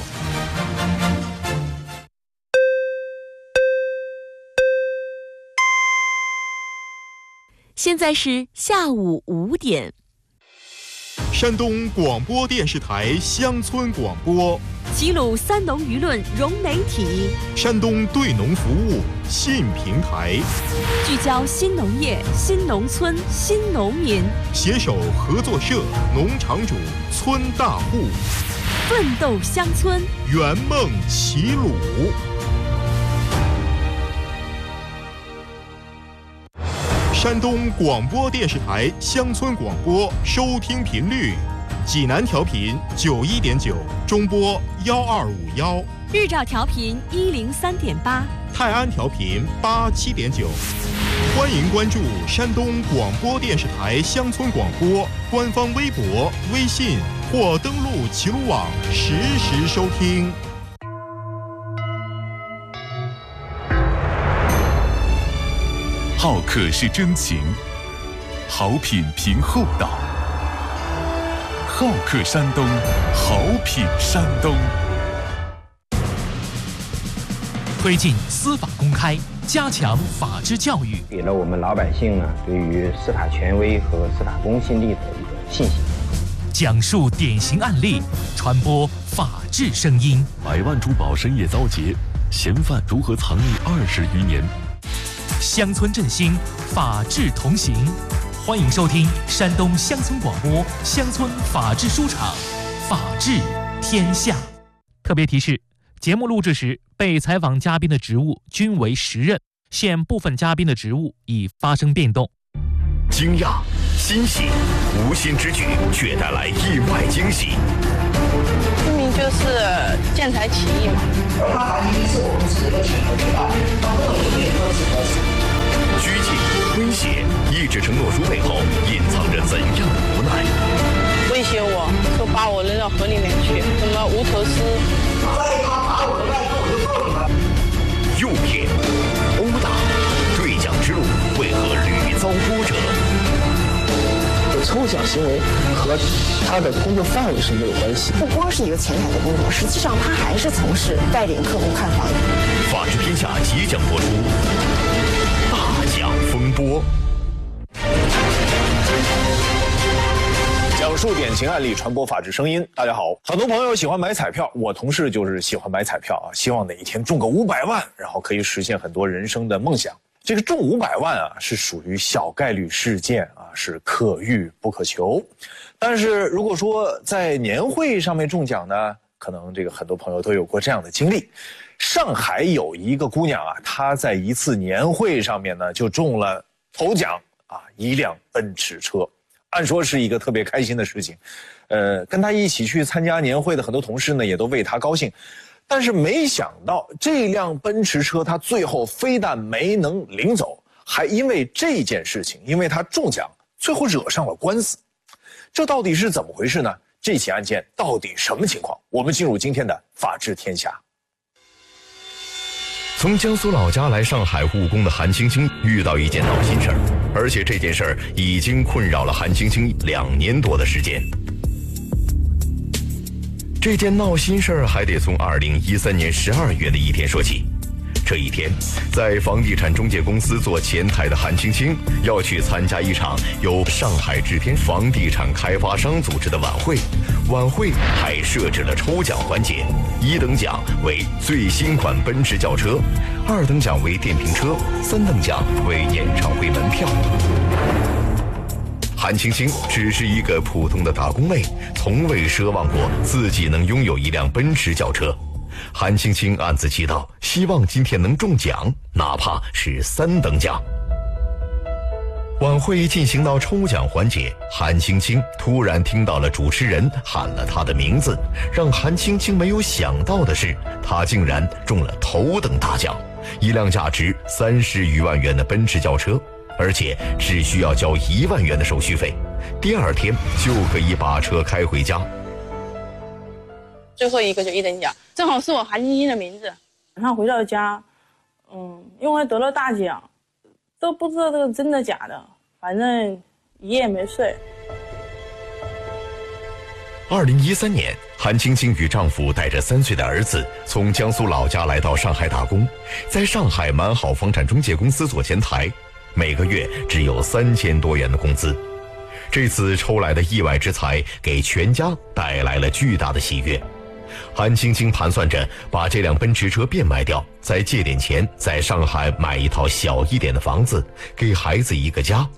Speaker 9: 现在是下午五点。
Speaker 8: 山东广播电视台乡村广播，
Speaker 9: 齐鲁三农舆论融媒体，
Speaker 8: 山东对农服务新平台，
Speaker 9: 聚焦新农业、新农村、新农民，
Speaker 8: 携手合作社、农场主、村大户，
Speaker 9: 奋斗乡村，
Speaker 8: 圆梦齐鲁。山东广播电视台乡村广播收听频率：济南调频九一点九，中波幺二五幺；
Speaker 9: 日照调频一零三点八，
Speaker 8: 泰安调频八七点九。欢迎关注山东广播电视台乡村广播官方微博、微信或登录齐鲁网实时收听。
Speaker 7: 好客是真情，好品凭厚道。好客山东，好品山东。
Speaker 4: 推进司法公开，加强法治教育，
Speaker 15: 给了我们老百姓呢对于司法权威和司法公信力的一个信心。
Speaker 4: 讲述典型案例，传播法治声音。
Speaker 18: 百万珠宝深夜遭劫，
Speaker 7: 嫌犯如何藏匿二十余年？
Speaker 4: 乡村振兴，法治同行。欢迎收听山东乡村广播乡村法治书场，法治天下。特别提示：节目录制时，被采访嘉宾的职务均为时任，现部分嘉宾的职务已发生变动。
Speaker 7: 惊讶、欣喜，无心之举却带来意外惊喜。
Speaker 18: 明明就是建材起义嘛。他反映是我们自己的全国之外，包括有没有各自各自。
Speaker 7: 拘禁、威胁，一纸承诺书背后隐藏着怎样的无奈？
Speaker 18: 威胁我，说把我扔到河里面去，什么无头尸。再他把我的外头，我就揍你们。
Speaker 7: 诱骗、殴打，对讲之路为何屡遭波折？
Speaker 19: 抽奖行为和他的工作范围是没有关系，
Speaker 20: 不光是一个前台的工作，实际上他还是从事带领客户看房。
Speaker 7: 法治天下即将播出大奖风波，
Speaker 21: 讲述典型案例，传播法治声音。大家好，很多朋友喜欢买彩票，我同事就是喜欢买彩票啊，希望哪一天中个五百万，然后可以实现很多人生的梦想。这个中五百万啊，是属于小概率事件啊，是可遇不可求。但是如果说在年会上面中奖呢，可能这个很多朋友都有过这样的经历。上海有一个姑娘啊，她在一次年会上面呢就中了头奖啊，一辆奔驰车。按说是一个特别开心的事情，呃，跟她一起去参加年会的很多同事呢，也都为她高兴。但是没想到这辆奔驰车他最后非但没能领走，还因为这件事情，因为他中奖，最后惹上了官司。这到底是怎么回事呢？这起案件到底什么情况？我们进入今天的法治天下。
Speaker 7: 从江苏老家来上海务工的韩青青遇到一件闹心事儿，而且这件事儿已经困扰了韩青青两年多的时间。这件闹心事儿还得从二零一三年十二月的一天说起。这一天，在房地产中介公司做前台的韩青青要去参加一场由上海志天房地产开发商组织的晚会，晚会还设置了抽奖环节，一等奖为最新款奔驰轿车，二等奖为电瓶车，三等奖为演唱会门票。韩青青只是一个普通的打工妹，从未奢望过自己能拥有一辆奔驰轿车。韩青青暗自祈祷，希望今天能中奖，哪怕是三等奖。晚会进行到抽奖环节，韩青青突然听到了主持人喊了她的名字，让韩青青没有想到的是，她竟然中了头等大奖，一辆价值三十余万元的奔驰轿车。而且只需要交一万元的手续费，第二天就可以把车开回家。
Speaker 18: 最后一个就一等奖，正好是我韩青青的名字。晚上回到家，嗯，因为得了大奖，都不知道这个真的假的，反正一夜没睡。
Speaker 7: 二零一三年，韩青青与丈夫带着三岁的儿子从江苏老家来到上海打工，在上海满好房产中介公司做前台。每个月只有三千多元的工资，这次抽来的意外之财给全家带来了巨大的喜悦。韩青青盘算着把这辆奔驰车变卖掉，再借点钱在上海买一套小一点的房子，给孩子一个家。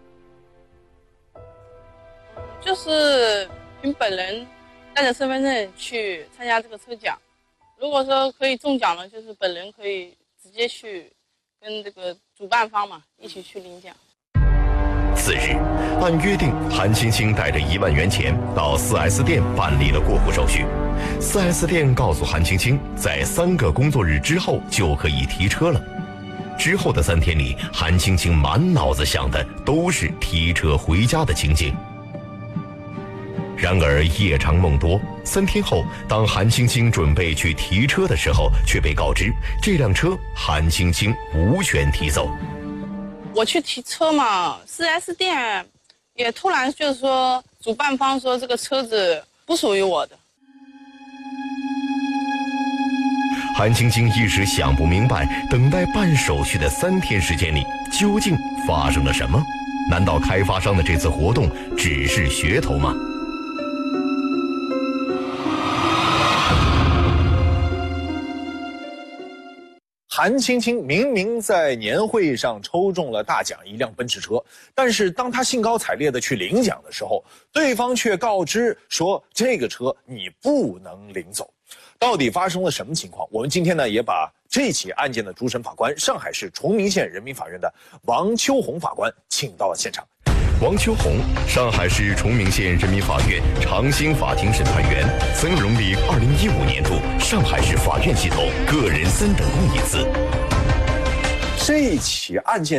Speaker 18: 就是凭本人带着身份证去参加这个抽奖，如果说可以中奖了，就是本人可以直接去跟这个主办方嘛一起去领奖。
Speaker 7: 次日，按约定，韩青青带着一万元钱到 四 S 店办理了过户手续。四 S 店告诉韩青青，在三个工作日之后就可以提车了。之后的三天里，韩青青满脑子想的都是提车回家的情景。然而夜长梦多，三天后，当韩青青准备去提车的时候，却被告知这辆车韩青青无权提走。
Speaker 18: 我去提车嘛， 四 S 店也突然就是说，主办方说这个车子不属于我的。
Speaker 7: 韩青青一时想不明白，等待办手续的三天时间里，究竟发生了什么？难道开发商的这次活动只是噱头吗？
Speaker 21: 韩青青明明在年会上抽中了大奖，一辆奔驰车，但是当她兴高采烈的去领奖的时候，对方却告知说这个车你不能领走。到底发生了什么情况？我们今天呢也把这起案件的主审法官，上海市崇明县人民法院的王秋红法官请到了现场。
Speaker 7: 王秋红，上海市崇明县人民法院长兴法庭审判员，曾荣历二零一五年度上海市法院系统个人三等功一次。
Speaker 21: 这起案件